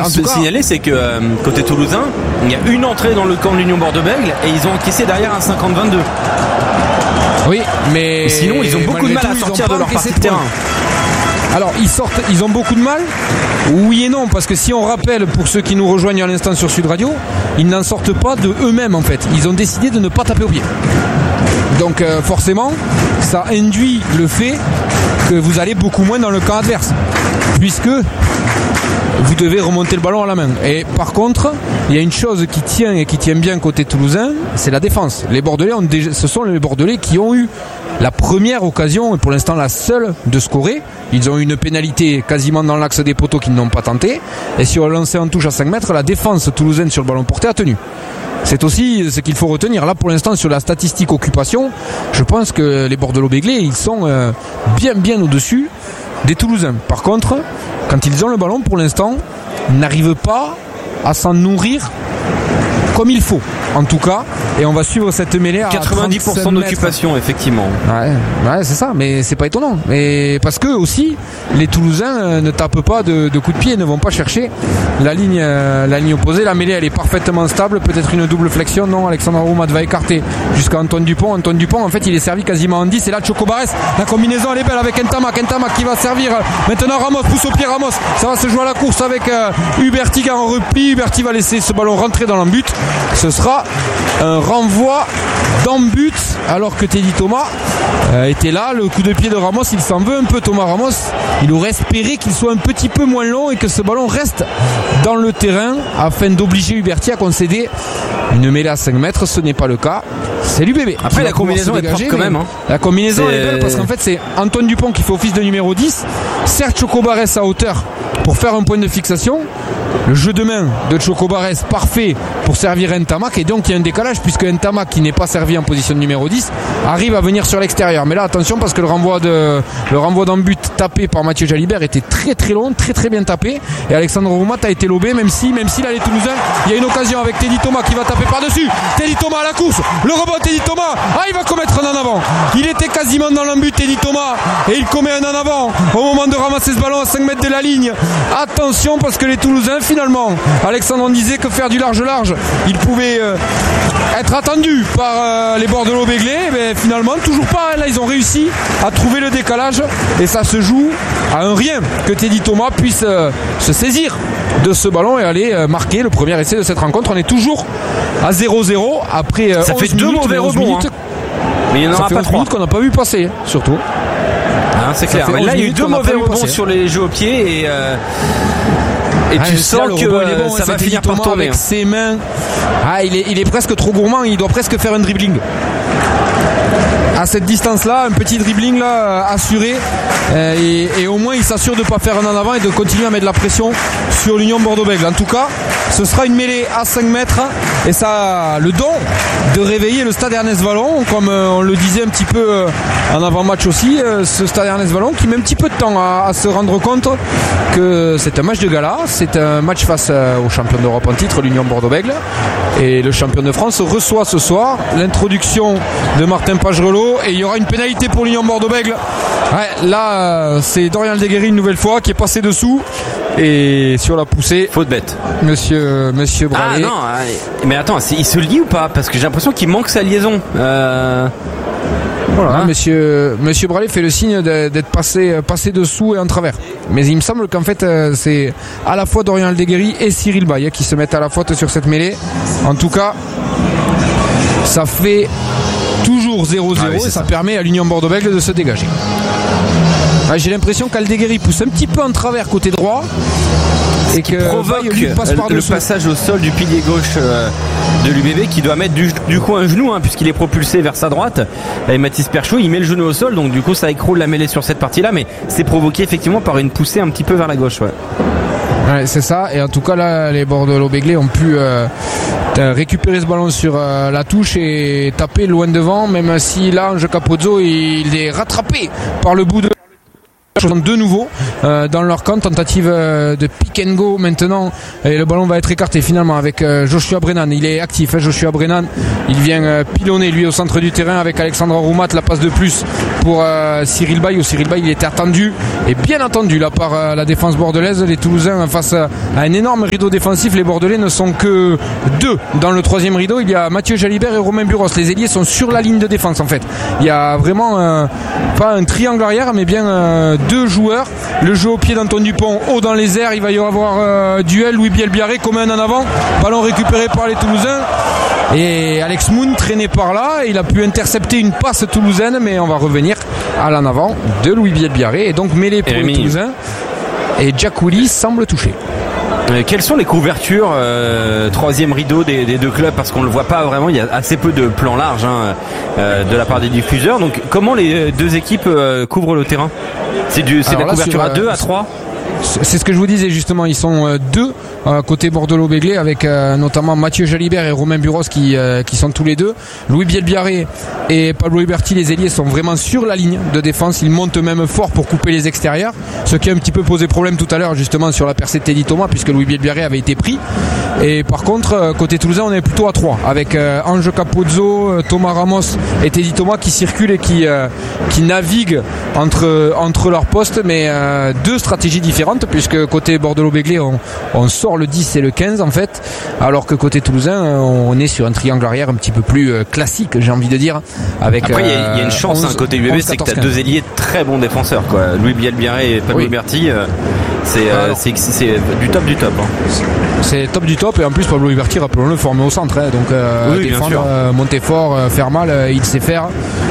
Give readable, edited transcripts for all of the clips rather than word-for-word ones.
même signaler, c'est que côté toulousain, il y a une entrée dans le camp de l'Union Bordeaux-Bègles et ils ont encaissé derrière un 50-22. Oui, mais sinon ils ont beaucoup de mal à sortir de leur partie de terrain. Alors ils ont beaucoup de mal. Oui et non, parce que si on rappelle, pour ceux qui nous rejoignent à l'instant sur Sud Radio, ils n'en sortent pas de eux-mêmes en fait. Ils ont décidé de ne pas taper au pied. Donc forcément, ça induit le fait que vous allez beaucoup moins dans le camp adverse, puisque vous devez remonter le ballon à la main. Et par contre, il y a une chose qui tient et qui tient bien côté toulousain, c'est la défense. Les Bordelais ce sont les Bordelais qui ont eu la première occasion, et pour l'instant la seule, de scorer. Ils ont eu une pénalité quasiment dans l'axe des poteaux qu'ils n'ont pas tenté. Et sur le lancer en touche à 5 mètres, la défense toulousaine sur le ballon porté a tenu. C'est aussi ce qu'il faut retenir. Là, pour l'instant, sur la statistique occupation, je pense que les Bordeaux-Bègles, ils sont bien au-dessus des Toulousains. Par contre, quand ils ont le ballon, pour l'instant, ils n'arrivent pas à s'en nourrir comme il faut, en tout cas. Et on va suivre cette mêlée à 90% d'occupation, effectivement. Ouais, c'est ça, mais c'est pas étonnant. Mais parce que aussi, les Toulousains ne tapent pas de coups de pied, ne vont pas chercher la ligne opposée. La mêlée, elle est parfaitement stable. Peut-être une double flexion. Non, Alexandre Roumat va écarter jusqu'à Antoine Dupont. Antoine Dupont, en fait, il est servi quasiment en 10. Et là, Chocobares, la combinaison, elle est belle avec Ntamak qui va servir. Maintenant, Ramos, pousse au pied Ramos. Ça va se jouer à la course avec Huberti en repli. Huberti va laisser ce ballon rentrer dans l'embut. Ce sera un renvoi d'embut, alors que Teddy Thomas était là. Le coup de pied de Ramos, il s'en veut un peu, Thomas Ramos. Il aurait espéré qu'il soit un petit peu moins long et que ce ballon reste dans le terrain afin d'obliger Huberti à concéder une mêlée à 5 mètres. Ce n'est pas le cas. C'est l'UBB. Après, la combinaison est propre quand même. La combinaison est belle parce qu'en fait, c'est Antoine Dupont qui fait office de numéro 10. Serge Chocobares à hauteur pour faire un point de fixation. Le jeu de main de Chocobares parfait pour servir Ntamak, et donc il y a un décalage puisque Ntamak, qui n'est pas servi en position de numéro 10, arrive à venir sur l'extérieur. Mais là, attention, parce que le renvoi d'embut tapé par Mathieu Jalibert était très très long, très très bien tapé, et Alexandre Roumat a été lobé, même si là les Toulousains, il y a une occasion avec Teddy Thomas qui va taper par-dessus. Teddy Thomas à la course, le rebond Teddy Thomas, il va commettre un en avant. Il était quasiment dans l'embut Teddy Thomas et il commet un en avant au moment de ramasser ce ballon à 5 mètres de la ligne. Attention, parce que les Toulousains, finalement, Alexandre en disait que faire du large, il pouvait être attendu par les Bordeaux-Bègles, mais finalement toujours pas. Là, ils ont réussi à trouver le décalage et ça se joue à un rien que Teddy Thomas puisse se saisir de ce ballon et aller marquer le premier essai de cette rencontre. On est toujours à 0-0 après ça fait 2 mauvais rebonds, mais il n'y en aura pas 3 qu'on n'a pas vu passer, surtout. C'est clair. Mais là, il y a eu 2 mauvais rebonds sur les jeux au pied et tu sens que ça va finir par tourner avec ses mains. Il est presque trop gourmand. Il doit presque faire un dribbling. À cette distance-là, un petit dribbling là assuré, et au moins il s'assure de ne pas faire un en avant et de continuer à mettre de la pression sur l'Union Bordeaux-Bègles. En tout cas, ce sera une mêlée à 5 mètres et ça a le don de réveiller le Stade Ernest Vallon, comme on le disait un petit peu en avant-match aussi, ce Stade Ernest Vallon qui met un petit peu de temps à se rendre compte que c'est un match de gala, c'est un match face au champion d'Europe en titre, l'Union Bordeaux-Bègles, et le champion de France reçoit ce soir l'introduction de Martin Pagerelot. Et il y aura une pénalité pour l'Union Bordeaux-Bègles. Là, c'est Dorian Aldeguerri une nouvelle fois qui est passé dessous et sur la poussée. Faute bête. Monsieur Bralet. Non, mais attends, il se lie ou pas? Parce que j'ai l'impression qu'il manque sa liaison. Voilà, Monsieur Bralet fait le signe d'être passé dessous et en travers. Mais il me semble qu'en fait c'est à la fois Dorian Aldeguerri et Cyril Baye qui se mettent à la faute sur cette mêlée. En tout cas, ça fait toujours 0-0 et ça permet à l'Union Bordeaux-Bègles de se dégager. J'ai l'impression qu'Aldeguerri pousse un petit peu en travers côté droit et que provoque le passage au sol du pilier gauche de l'UBB qui doit mettre du coup un genou puisqu'il est propulsé vers sa droite. Et Mathis Perchot, il met le genou au sol, donc du coup ça écroule la mêlée sur cette partie-là, mais c'est provoqué effectivement par une poussée un petit peu vers la gauche. Ouais, c'est ça, et en tout cas là les Bordeaux-Bègles ont pu récupérer ce ballon sur la touche et taper loin devant, même si là Ange Capozzo il est rattrapé par le bout de de nouveau dans leur camp, tentative de pick and go maintenant, et le ballon va être écarté finalement avec Joshua Brennan. Il est actif, Joshua Brennan, il vient pilonner lui au centre du terrain avec Alexandre Roumat. La passe de plus pour Cyril Bay. Cyril Bay, il était attendu et bien entendu là par la défense bordelaise. Les Toulousains face à un énorme rideau défensif, les Bordelais ne sont que 2 dans le troisième rideau. Il y a Mathieu Jalibert et Romain Buros. Les ailiers sont sur la ligne de défense en fait. Il y a vraiment pas un triangle arrière mais bien 2 joueurs. Le jeu au pied d'Antoine Dupont, haut dans les airs, il va y avoir duel. Louis Bielbiarré commun en avant, ballon récupéré par les Toulousains et Alex Moon traîné par là, il a pu intercepter une passe toulousaine, mais on va revenir à l'en avant de Louis Bielbiarré et donc mêlé pour les Toulousains et Jack Willy semble touché. Quelles sont les couvertures troisième rideau des deux clubs, parce qu'on ne le voit pas vraiment, il y a assez peu de plans larges de la part des diffuseurs, donc comment les deux équipes couvrent le terrain? C'est la couverture à 2, à 3? C'est ce que je vous disais justement, ils sont 2 côté Bordelot-Béglé avec notamment Mathieu Jalibert et Romain Buros qui sont tous les 2. Louis Bielbiarré et Pablo Huberti, les ailiers, sont vraiment sur la ligne de défense. Ils montent même fort pour couper les extérieurs, ce qui a un petit peu posé problème tout à l'heure justement sur la percée de Teddy Thomas, puisque Louis Bielbiarré avait été pris. Et par contre côté toulousain, on est plutôt à 3 avec Ange Capozzo, Thomas Ramos et Teddy Thomas qui circulent et qui naviguent entre leurs postes, mais 2 stratégies différentes, puisque côté Bordelot-Béglé on sort le 10 et le 15 en fait, alors que côté toulousain on est sur un triangle arrière un petit peu plus classique, j'ai envie de dire, avec après il y a une chance côté UBB, c'est que tu as 2 ailiers très bons défenseurs quoi. Louis Bielbiarré et Pablo Huberti, c'est du top du top c'est top du top, et en plus Pablo Huberti, rappelons-le, formé au centre donc défendre, monter fort, faire mal, il sait faire,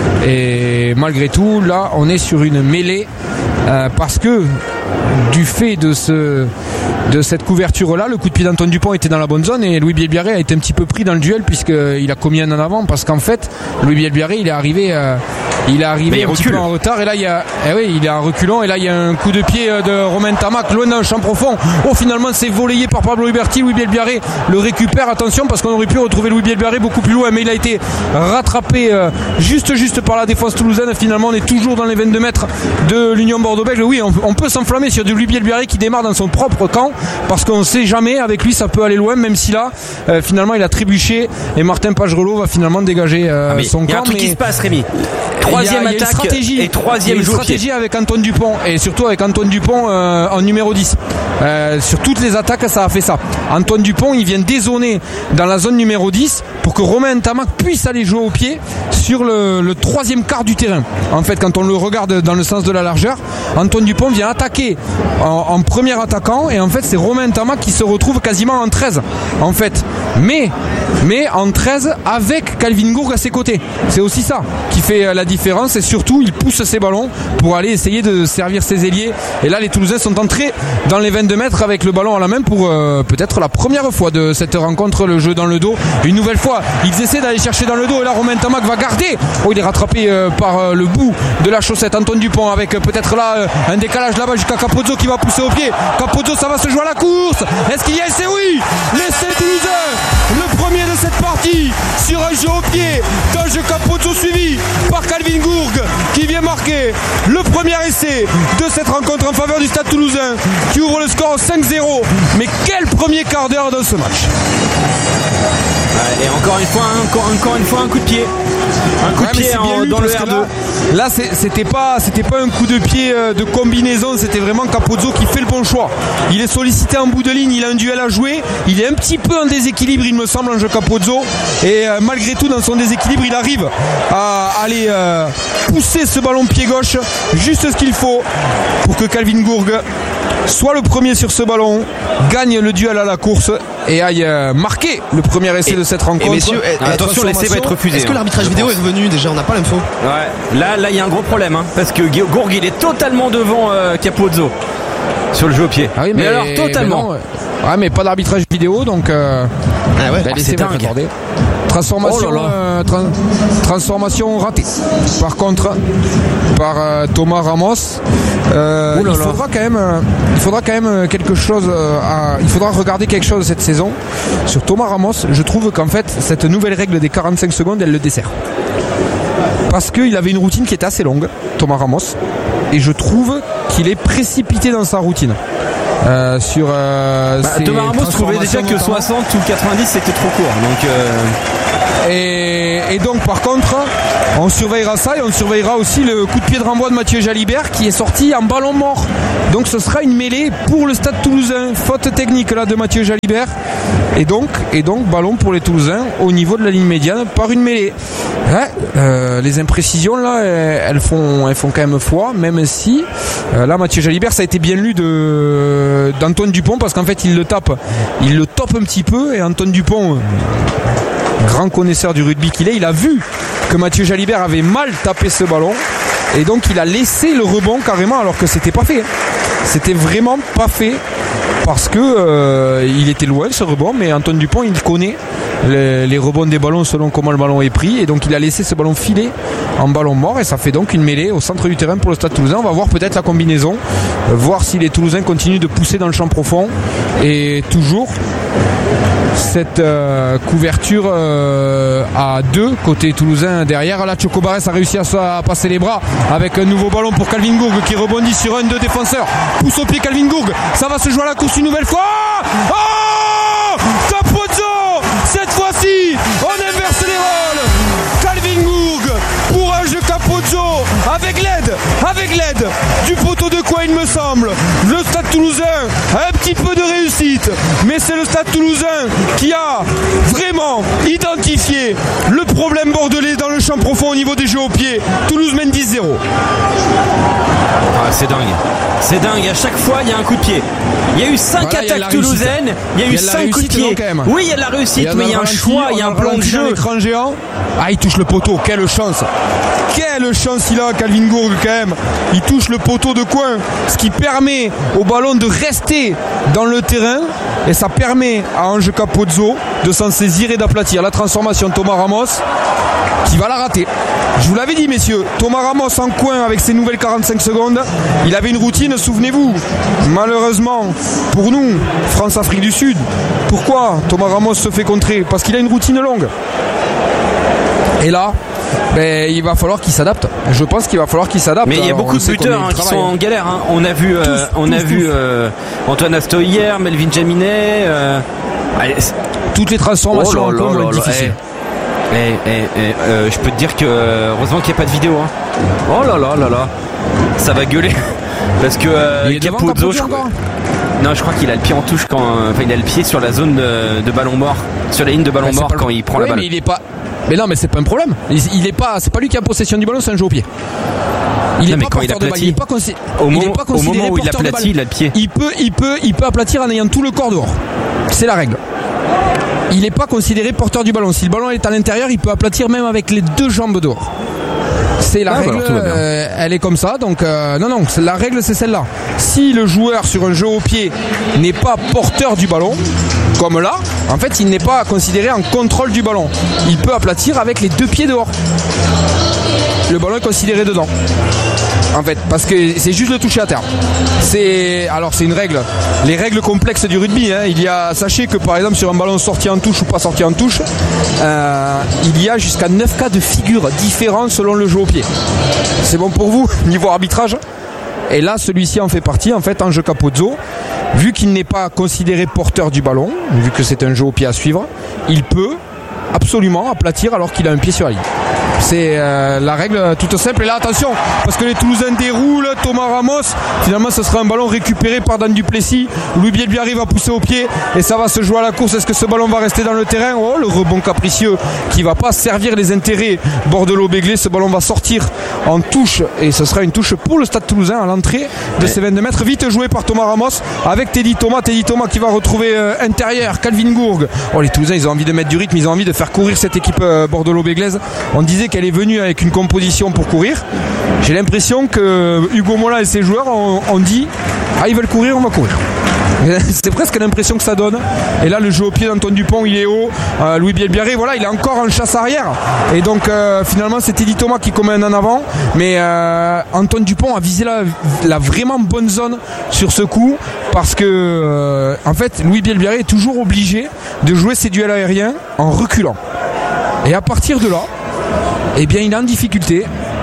et malgré tout là on est sur une mêlée parce que du fait de cette couverture là, le coup de pied d'Antoine Dupont était dans la bonne zone et Louis Bielbiarré a été un petit peu pris dans le duel, puisqu'il a commis un en avant, parce qu'en fait Louis Bielbiarré il est arrivé un petit peu en retard, et là il est en reculant, et là il y a un coup de pied de Romain Tamac loin dans le champ profond. Finalement c'est volleyé par Pablo Huberti. Louis Bielbiarré le récupère, attention, parce qu'on aurait pu retrouver Louis Bielbiarré beaucoup plus loin, mais il a été rattrapé juste par la défense toulousaine. Finalement on est toujours dans les 22 mètres de l'Union Bordeaux-Bègles. Oui, on peut s'enflammer sur du Louis Bielbiarré qui démarre dans son propre camp, parce qu'on ne sait jamais, avec lui ça peut aller loin, même si là finalement il a trébuché et Martin Pagerelot va finalement dégager son camp. Il y a un truc qui se passe, Rémi. Troisième attaque et troisième stratégie avec Antoine Dupont, et surtout avec Antoine Dupont en numéro 10. Sur toutes les attaques ça a fait ça. Antoine Dupont il vient dézoner dans la zone numéro 10 pour que Romain Tamac puisse aller jouer au pied sur le troisième quart du terrain. En fait, quand on le regarde dans le sens de la largeur, Antoine Dupont vient attaquer en premier attaquant, et en fait c'est Romain Tamac qui se retrouve quasiment en 13 en fait, mais en 13 avec Calvin Gourgue à ses côtés. C'est aussi ça qui fait la différence, et surtout il pousse ses ballons pour aller essayer de servir ses ailiers, et là les Toulousains sont entrés dans les 22 mètres avec le ballon à la main pour peut-être la première fois de cette rencontre, le jeu dans le dos. Une nouvelle fois ils essaient d'aller chercher dans le dos, et là Romain Tamac va garder. Il est rattrapé par le bout de la chaussette Antoine Dupont, avec peut-être là un décalage là-bas jusqu'à Capozzo qui va pousser au pied. Capozzo, ça va se jouer à la course. Est-ce qu'il y a essai? Oui, l'essai toulousain, le premier de cette partie, sur un jeu au pied d'Ange Capozzo, suivi par Calvin Gourgue qui vient marquer le premier essai de cette rencontre en faveur du Stade Toulousain, qui ouvre le score 5-0. Mais quel premier quart d'heure dans ce match! Et encore une fois un coup de pied. Un coup de pied dans le R2. Là c'était pas un coup de pied de combinaison, c'était vraiment Capozzo qui fait le bon choix. Il est sollicité en bout de ligne, il a un duel à jouer, il est un petit peu en déséquilibre il me semble, Ange Capozzo, et malgré tout dans son déséquilibre il arrive à aller pousser ce ballon pied gauche, juste ce qu'il faut pour que Calvin Gourgue soit le premier sur ce ballon, gagne le duel à la course et aille marquer le premier essai de cette rencontre. Et messieurs, attention, l'essai va être refusé. Est-ce que l'arbitrage vidéo est revenu déjà? On n'a pas l'info. Ouais, là il y a un gros problème, parce que Gourgue il est totalement devant Capozzo sur le jeu au pied. Ah oui, mais alors totalement. Mais pas d'arbitrage vidéo, donc l'essai va être accordé. Transformation ratée. Par contre, par Thomas Ramos, il faudra quand même quelque chose. Il faudra regarder quelque chose cette saison sur Thomas Ramos. Je trouve qu'en fait cette nouvelle règle des 45 secondes, elle le dessert. Parce qu'il avait une routine qui était assez longue, Thomas Ramos. et je trouve qu'il est précipité dans sa routine. Thomas Ramos trouvait déjà que 60 ou 90 c'était trop court. Donc et donc par contre on surveillera ça et on surveillera aussi le coup de pied de renvoi de Mathieu Jalibert qui est sorti en ballon mort. Donc ce sera une mêlée pour le Stade Toulousain. Faute technique là de Mathieu Jalibert. Et donc ballon pour les Toulousains au niveau de la ligne médiane par une mêlée. Ouais, les imprécisions là elles font quand même foi, même si là Mathieu Jalibert, ça a été bien lu d'Antoine Dupont, parce qu'en fait il le tope un petit peu, et Antoine Dupont, grand connaisseur du rugby qu'il est, il a vu que Mathieu Jalibert avait mal tapé ce ballon, et donc il a laissé le rebond carrément, alors que c'était pas fait. C'était vraiment pas fait, parce que il était loin ce rebond, mais Antoine Dupont il connaît les rebonds des ballons selon comment le ballon est pris, et donc il a laissé ce ballon filer en ballon mort, et ça fait donc une mêlée au centre du terrain pour le Stade Toulousain. On va voir peut-être la combinaison, voir si les Toulousains continuent de pousser dans le champ profond, et toujours cette couverture à 2 côté toulousain derrière. Là Chocobares a réussi à passer les bras avec un nouveau ballon pour Calvin Gourg qui rebondit sur un de défenseurs, pousse au pied Calvin Gourg, ça va se jouer à la course une nouvelle fois. Capozzo, cette fois-ci on inverse les rôles. Calvin Gourg pour Ange Capozzo avec l'aide du poteau de coin, il me semble. Le Stade Toulousain a un petit peu de réussite, mais c'est le Stade Toulousain qui a vraiment identifié le problème bordelais dans le champ profond au niveau des jeux au pied. Toulouse mène 10-0. C'est dingue, à chaque fois il y a un coup de pied. Il y a eu 5 attaques toulousaines, il y a eu 5 coups de pied. Oui, il y a de la réussite, mais il y a un choix, il y a un plan de jeu. Géant. Il touche le poteau, quelle chance il a, Calvin Gourg, quand même. Il touche le poteau de coin, ce qui permet au ballon de rester dans le terrain, et ça permet à Ange Capozzo de s'en saisir et d'aplatir. La transformation de Thomas Ramos qui va la rater. Je vous l'avais dit, messieurs, Thomas Ramos en coin avec ses nouvelles 45 secondes. Il avait une routine, souvenez-vous. Malheureusement pour nous, France-Afrique du Sud, pourquoi Thomas Ramos se fait contrer? Parce qu'il a une routine longue. Et là, il va falloir qu'il s'adapte. Je pense qu'il va falloir qu'il s'adapte. Mais il y a beaucoup de buteurs qui sont en galère. On a vu, Antoine Asto hier, Melvin Jaminet. Toutes les transformations vont être difficiles. Je peux te dire que heureusement qu'il n'y a pas de vidéo. Oh là là, ça va gueuler. Parce que Capozzo, je crois qu'il a le pied en touche il a le pied sur la zone de ballon mort, sur la ligne de ballon mort quand il prend la balle. Mais il est pas. Mais non, mais c'est pas un problème. Il est pas. C'est pas lui qui a possession du ballon, c'est un jeu au pied. Il est pas porteur de balle. Il est pas au moment où il aplatit, il a le pied. Il peut aplatir en ayant tout le corps dehors. C'est la règle. Il n'est pas considéré porteur du ballon. Si le ballon est à l'intérieur, il peut aplatir même avec les 2 jambes dehors. C'est la règle, elle est comme ça. Donc non, la règle c'est celle-là. Si le joueur sur un jeu au pied n'est pas porteur du ballon, comme là, en fait il n'est pas considéré en contrôle du ballon. Il peut aplatir avec les 2 pieds dehors. Le ballon est considéré dedans. En fait, parce que c'est juste le toucher à terre. C'est une règle. Les règles complexes du rugby. Sachez que par exemple sur un ballon sorti en touche ou pas sorti en touche, il y a jusqu'à 9 cas de figure différents selon le jeu au pied. C'est bon pour vous niveau arbitrage? Et là, celui-ci en fait partie. En fait, Ange Capozzo, vu qu'il n'est pas considéré porteur du ballon, vu que c'est un jeu au pied à suivre, il peut absolument aplatir alors qu'il a un pied sur la ligne. C'est la règle toute simple. Et là attention, parce que les Toulousains déroulent, Thomas Ramos, finalement ce sera un ballon récupéré par Dan Duplessis. Louis Bielbiarri va pousser au pied et ça va se jouer à la course. Est-ce que ce ballon va rester dans le terrain? Oh, le rebond capricieux qui va pas servir les intérêts bordelot-béglés. Ce ballon va sortir en touche et ce sera une touche pour le Stade Toulousain à l'entrée de ces 22 mètres. Vite joué par Thomas Ramos avec Teddy Thomas qui va retrouver intérieur Calvin Gourg. Oh, les Toulousains ils ont envie de mettre du rythme, ils ont envie de faire courir cette équipe bordelot-béglaise. On disait qu'elle est venue avec une composition pour courir. J'ai l'impression que Hugo Mola et ses joueurs ont dit ils veulent courir, on va courir. C'est presque l'impression que ça donne. Et là le jeu au pied d'Antoine Dupont il est haut. Louis Bielbiarri il est encore en chasse arrière. Et donc finalement c'est Teddy Thomas qui commande en avant. Mais Antoine Dupont a visé la vraiment bonne zone sur ce coup. Parce que en fait Louis Bielbiarri est toujours obligé de jouer ses duels aériens en reculant. Et à partir de là, il est en difficulté.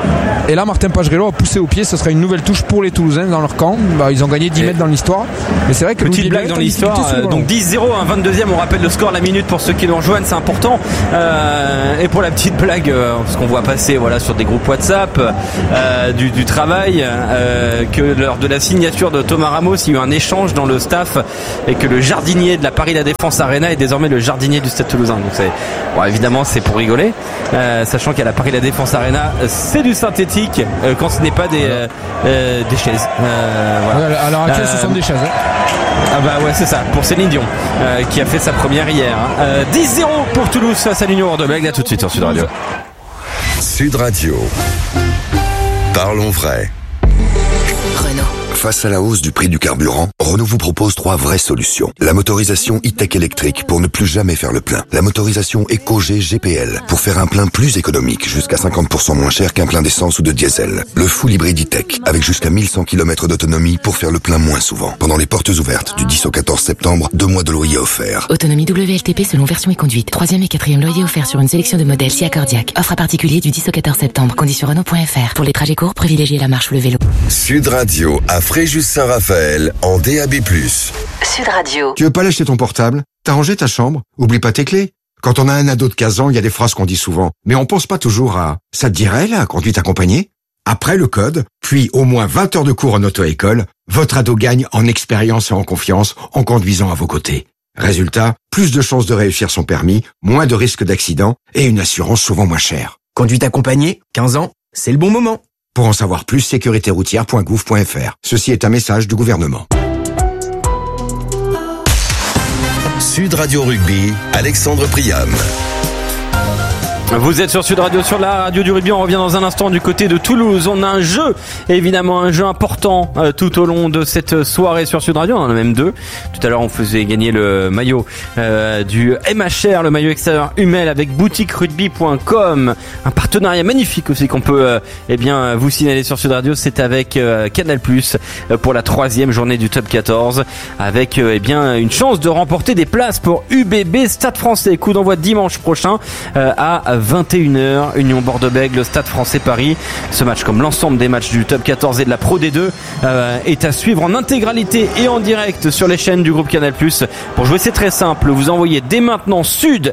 Et là, Martin Pagerello a poussé au pied. Ce sera une nouvelle touche pour les Toulousains dans leur camp. Ils ont gagné 10 mètres dans l'histoire. Mais c'est vrai que petite blague dans l'histoire. Donc 10-0, un 22e. On rappelle le score, la minute pour ceux qui nous rejoignent, c'est important. Et pour la petite blague, ce qu'on voit passer, voilà, sur des groupes WhatsApp du travail, que lors de la signature de Thomas Ramos, il y a eu un échange dans le staff et que le jardinier de la Paris La Défense Arena est désormais le jardinier du Stade Toulousain. Donc évidemment, c'est pour rigoler, sachant qu'à la Paris La Défense Arena, c'est du synthétique quand ce n'est pas des chaises. Voilà. Alors actuellement, ce sont des chaises. Ah bah ouais, c'est ça, pour Céline Dion qui a fait sa première hier. 10-0 pour Toulouse face à l'Union Bordeaux-Bègles. À tout de suite sur Sud Radio. Sud Radio. Parlons vrai. Renault. Face à la hausse du prix du carburant, Renault vous propose 3 vraies solutions. La motorisation e-tech électrique pour ne plus jamais faire le plein. La motorisation EcoG GPL pour faire un plein plus économique, jusqu'à 50% moins cher qu'un plein d'essence ou de diesel. Le full hybride e-tech avec jusqu'à 1100 km d'autonomie pour faire le plein moins souvent. Pendant les portes ouvertes du 10 au 14 septembre, 2 mois de loyer offerts. Autonomie WLTP selon version et conduite. 3e et 4e loyer offert sur une sélection de modèles si accordiaque. Offre à particulier du 10 au 14 septembre. Conditions Renault.fr. Pour les trajets courts, privilégiez la marche ou le vélo. Sud Radio à Fréjus-Saint-Raphaël en DAB+. Sud Radio. Tu veux pas lâcher ton portable? T'as rangé ta chambre? Oublie pas tes clés. Quand on a un ado de 15 ans, il y a des phrases qu'on dit souvent. Mais on pense pas toujours à « ça te dirait, la conduite accompagnée ?» Après le code, puis au moins 20 heures de cours en auto-école, votre ado gagne en expérience et en confiance en conduisant à vos côtés. Résultat, plus de chances de réussir son permis, moins de risques d'accident et une assurance souvent moins chère. Conduite accompagnée, 15 ans, c'est le bon moment. Pour en savoir plus, sécuritéroutière.gouv.fr. Ceci est un message du gouvernement. Sud Radio Rugby, Alexandre Priam. Vous êtes sur Sud Radio, sur la radio du rugby. On revient dans un instant du côté de Toulouse. On a un jeu, évidemment un jeu important tout au long de cette soirée sur Sud Radio. On en a même 2. Tout à l'heure, on faisait gagner le maillot du MHR, le maillot extérieur Hummel avec boutiquerugby.com. Un partenariat magnifique aussi qu'on peut vous signaler sur Sud Radio. C'est avec Canal+ pour la 3e journée du Top 14 avec une chance de remporter des places pour UBB Stade Français. Coup d'envoi dimanche prochain à 21h, Union Bordeaux-Bègles, Stade Français Paris. Ce match, comme l'ensemble des matchs du Top 14 et de la Pro D2, est à suivre en intégralité et en direct sur les chaînes du groupe Canal+. Pour jouer, c'est très simple. Vous envoyez dès maintenant SUD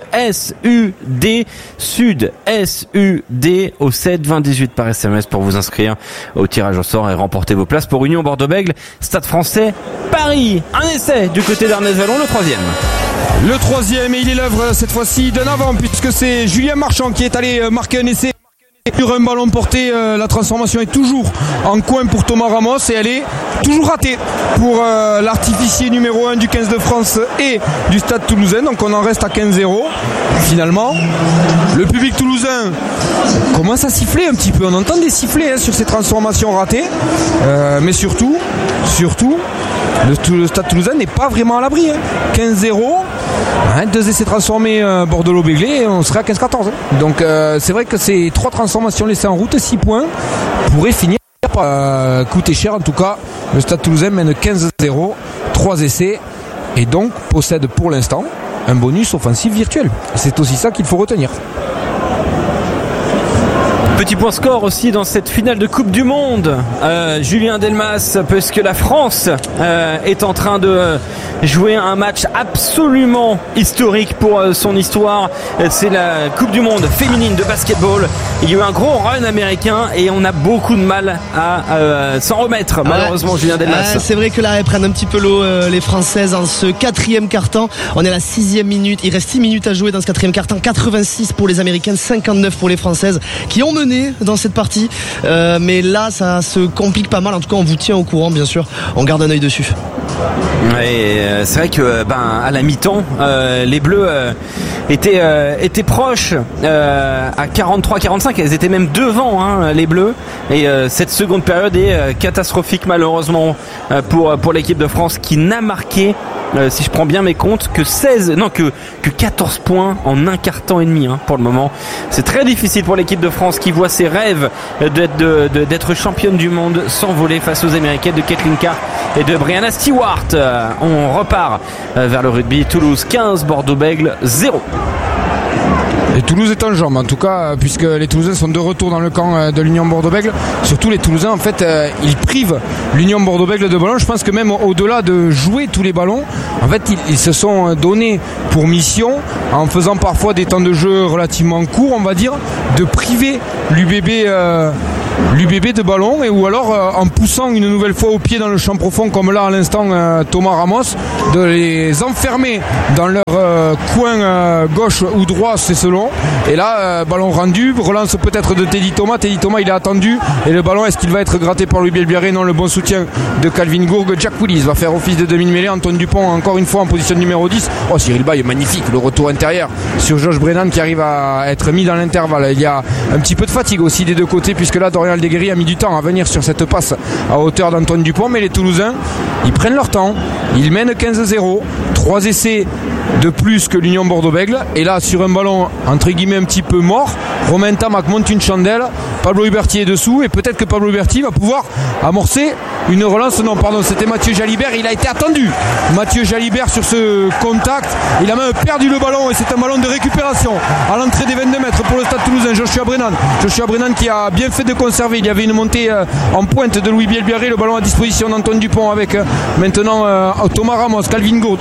au 7 20 18 par SMS pour vous inscrire au tirage au sort et remporter vos places pour Union Bordeaux-Bègles, Stade Français Paris. Un essai du côté d'Ernest Vallon, le 3e. Le 3e, et il est l'œuvre cette fois-ci d'un avant, puisque c'est Julien Marchand qui est allé marquer un essai sur un ballon porté. La transformation est toujours en coin pour Thomas Ramos et elle est toujours ratée pour l'artificier numéro 1 du 15 de France et du Stade Toulousain. Donc on en reste à 15-0. Finalement, le public toulousain commence à siffler un petit peu. On entend des sifflets sur ces transformations ratées, mais surtout le Stade Toulousain n'est pas vraiment à l'abri. 15-0, 2 essais transformés Bordeaux-Béglé et on serait à 15-14. Donc c'est vrai que ces 3 transformations laissées en route, 6 points, pourraient finir par coûter cher. En tout cas, le Stade Toulousain mène 15-0, 3 essais et donc possède pour l'instant un bonus offensif virtuel. C'est aussi ça qu'il faut retenir. Petit point score aussi dans cette finale de Coupe du Monde. Julien Delmas, parce que la France est en train de jouer un match absolument historique pour son histoire. C'est la Coupe du Monde féminine de basketball. Il y a eu un gros run américain et on a beaucoup de mal à s'en remettre, malheureusement, Julien Delmas. C'est vrai que là, elles prennent un petit peu l'eau, les Françaises, en ce 4e quart-temps. On est à la 6e minute. Il reste 6 minutes à jouer dans ce 4e quart-temps. 86 pour les Américaines, 59 pour les Françaises qui ont mené dans cette partie. Mais là, ça se complique pas mal. En tout cas, on vous tient au courant, bien sûr. On garde un œil dessus. Ouais, c'est vrai que à la mi-temps, les Bleus étaient proches à 43-45. Elles étaient même devant, les Bleus. Et cette seconde période est catastrophique, malheureusement, pour l'équipe de France qui n'a marqué, si je prends bien mes comptes, que 14 points en un quart-temps et demi pour le moment. C'est très difficile pour l'équipe de France qui voit ses rêves d'être championne du monde s'envoler face aux Américaines de Caitlin Clark et de Brianna Stewart. On repart vers le rugby. Toulouse 15, Bordeaux-Bègles 0. Et Toulouse est en jambes, en tout cas, puisque les Toulousains sont de retour dans le camp de l'Union Bordeaux-Bègles. Surtout les Toulousains, en fait, ils privent l'Union Bordeaux-Bègles de ballons. Je pense que même au-delà de jouer tous les ballons, en fait, ils se sont donnés pour mission, en faisant parfois des temps de jeu relativement courts, on va dire, de priver l'UBB de ballon, ou alors en poussant une nouvelle fois au pied dans le champ profond, comme là à l'instant Thomas Ramos, de les enfermer dans leur coin gauche ou droit, c'est selon. Et là, ballon rendu, relance peut-être de Teddy Thomas. Teddy Thomas, il est attendu, et le ballon, est-ce qu'il va être gratté par Louis Bielbiarré? Non, le bon soutien de Calvin Gourg. Jack Willis va faire office de demi-mêlée. Antoine Dupont encore une fois en position numéro 10. Oh, Cyril Baye, magnifique, le retour intérieur sur Josh Brennan qui arrive à être mis dans l'intervalle. Il y a un petit peu de fatigue aussi des deux côtés, puisque là Dorian Aldeguerri a mis du temps à venir sur cette passe à hauteur d'Antoine Dupont, mais les Toulousains, ils prennent leur temps, ils mènent 15-0, 3 essais de plus que l'Union Bordeaux-Bègles, et là sur un ballon entre guillemets un petit peu mort, Romain Ntamak monte une chandelle, Pablo Huberti est dessous, et peut-être que Pablo Huberti va pouvoir amorcer une relance. Non, pardon, c'était Mathieu Jalibert, il a été attendu. Mathieu Jalibert sur ce contact, il a même perdu le ballon, et c'est un ballon de récupération à l'entrée des 22 mètres pour le Stade Toulousain. Joshua Brennan qui a bien fait de conserver. Il y avait une montée en pointe de Louis Bielbiarré, le ballon à disposition d'Antoine Dupont avec maintenant Thomas Ramos, Calvin Gourg,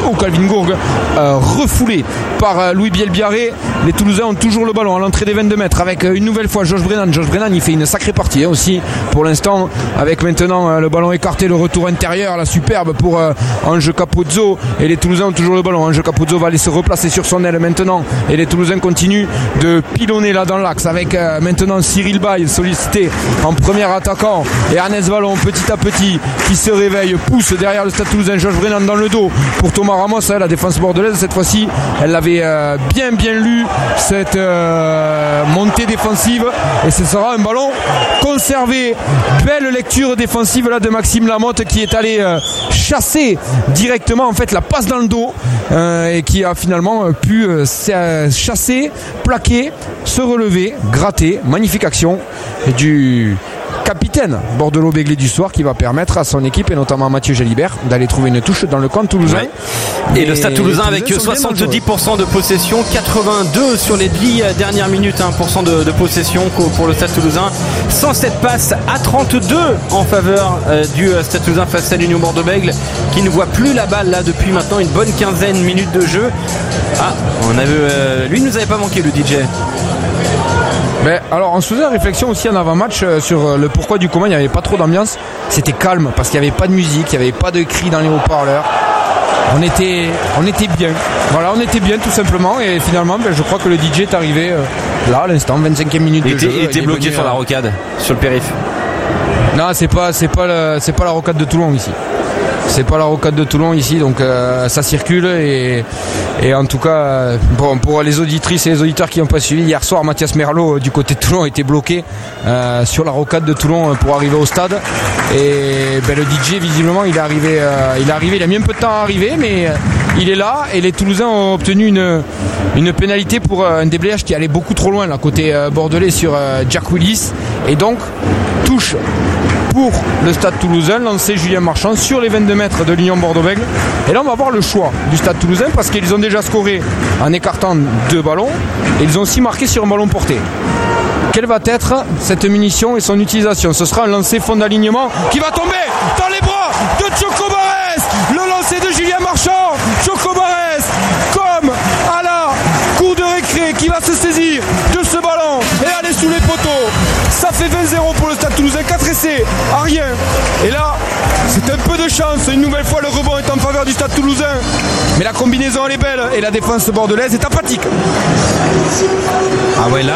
refoulé par Louis Bielbiarré. Les Toulousains ont toujours le ballon à l'entrée des 22 mètres avec une nouvelle fois Josh Brennan. Il fait une sacrée partie aussi pour l'instant, avec maintenant le ballon écarté, le retour intérieur, la superbe pour Ange Capozzo, et les Toulousains ont toujours le ballon. Ange Capozzo va aller se replacer sur son aile maintenant, et les Toulousains continuent de pilonner là dans l'axe avec maintenant Cyril Baye sollicité en premier attaquant, et Ernest Vallon petit à petit qui se réveille, pousse derrière le Stade Toulousain. Josh Brennan dans le dos pour Thomas Ramos. La défense bordelaise cette fois-ci, elle l'avait bien lu cette montée défensive, et ce sera un ballon conservé. Belle lecture défensive là de Maxime Lamotte qui est allé chasser directement en fait la passe dans le dos, et qui a finalement pu chasser, plaquer, se relever, gratter. Magnifique action du capitaine bordelot-béglé du soir, qui va permettre à son équipe, et notamment à Mathieu Jalibert, d'aller trouver une touche dans le camp toulousain. Ouais. Et le Stade Toulousain avec 70% de possession, 82 sur les 10 dernières minutes, 1% de possession pour le Stade Toulousain, 107 passes à 32 en faveur du Stade Toulousain face à l'Union Bordeaux-Bègles, qui ne voit plus la balle là depuis maintenant une bonne quinzaine de minutes de jeu. Lui nous avait pas manqué, le DJ. Mais alors on se faisait la réflexion aussi en avant-match sur le pourquoi du comment il n'y avait pas trop d'ambiance. C'était calme parce qu'il n'y avait pas de musique, il n'y avait pas de cris dans les haut-parleurs. On était bien. Voilà, on était bien tout simplement, et finalement je crois que le DJ est arrivé là à l'instant, 25e minute de jeu. Il était bloqué sur la rocade, sur le périph'. Non, c'est pas la rocade de Toulon ici. C'est pas la rocade de Toulon ici, donc ça circule, et en tout cas pour les auditrices et les auditeurs qui n'ont pas suivi, hier soir Mathias Merlot du côté de Toulon était bloqué sur la rocade de Toulon pour arriver au stade, et le DJ visiblement il est arrivé, il a mis un peu de temps à arriver, mais il est là, et les Toulousains ont obtenu une pénalité pour un déblayage qui allait beaucoup trop loin là côté bordelais sur Jack Willis, et donc touche pour le Stade Toulousain, lancé Julien Marchand sur les 22 mètres de l'Union Bordeaux-Bègles. Et là on va voir le choix du Stade Toulousain, parce qu'ils ont déjà scoré en écartant 2 ballons, et ils ont aussi marqué sur un ballon porté. Quelle va être cette munition et son utilisation? Ce sera un lancer fond d'alignement qui va tomber dans les bras de Choco Barès. Le lancer de Julien Marchand, Choco Barès comme à la cour de récré, qui va se saisir de ce ballon et aller sous les poteaux. Ça fait 20-0 pour le Stade Toulousain, 4 essais à rien. Et là, c'est un peu de chance. Une nouvelle fois, le rebond est en faveur du Stade Toulousain. Mais la combinaison, elle est belle, et la défense bordelaise est apathique. Ah ouais, là,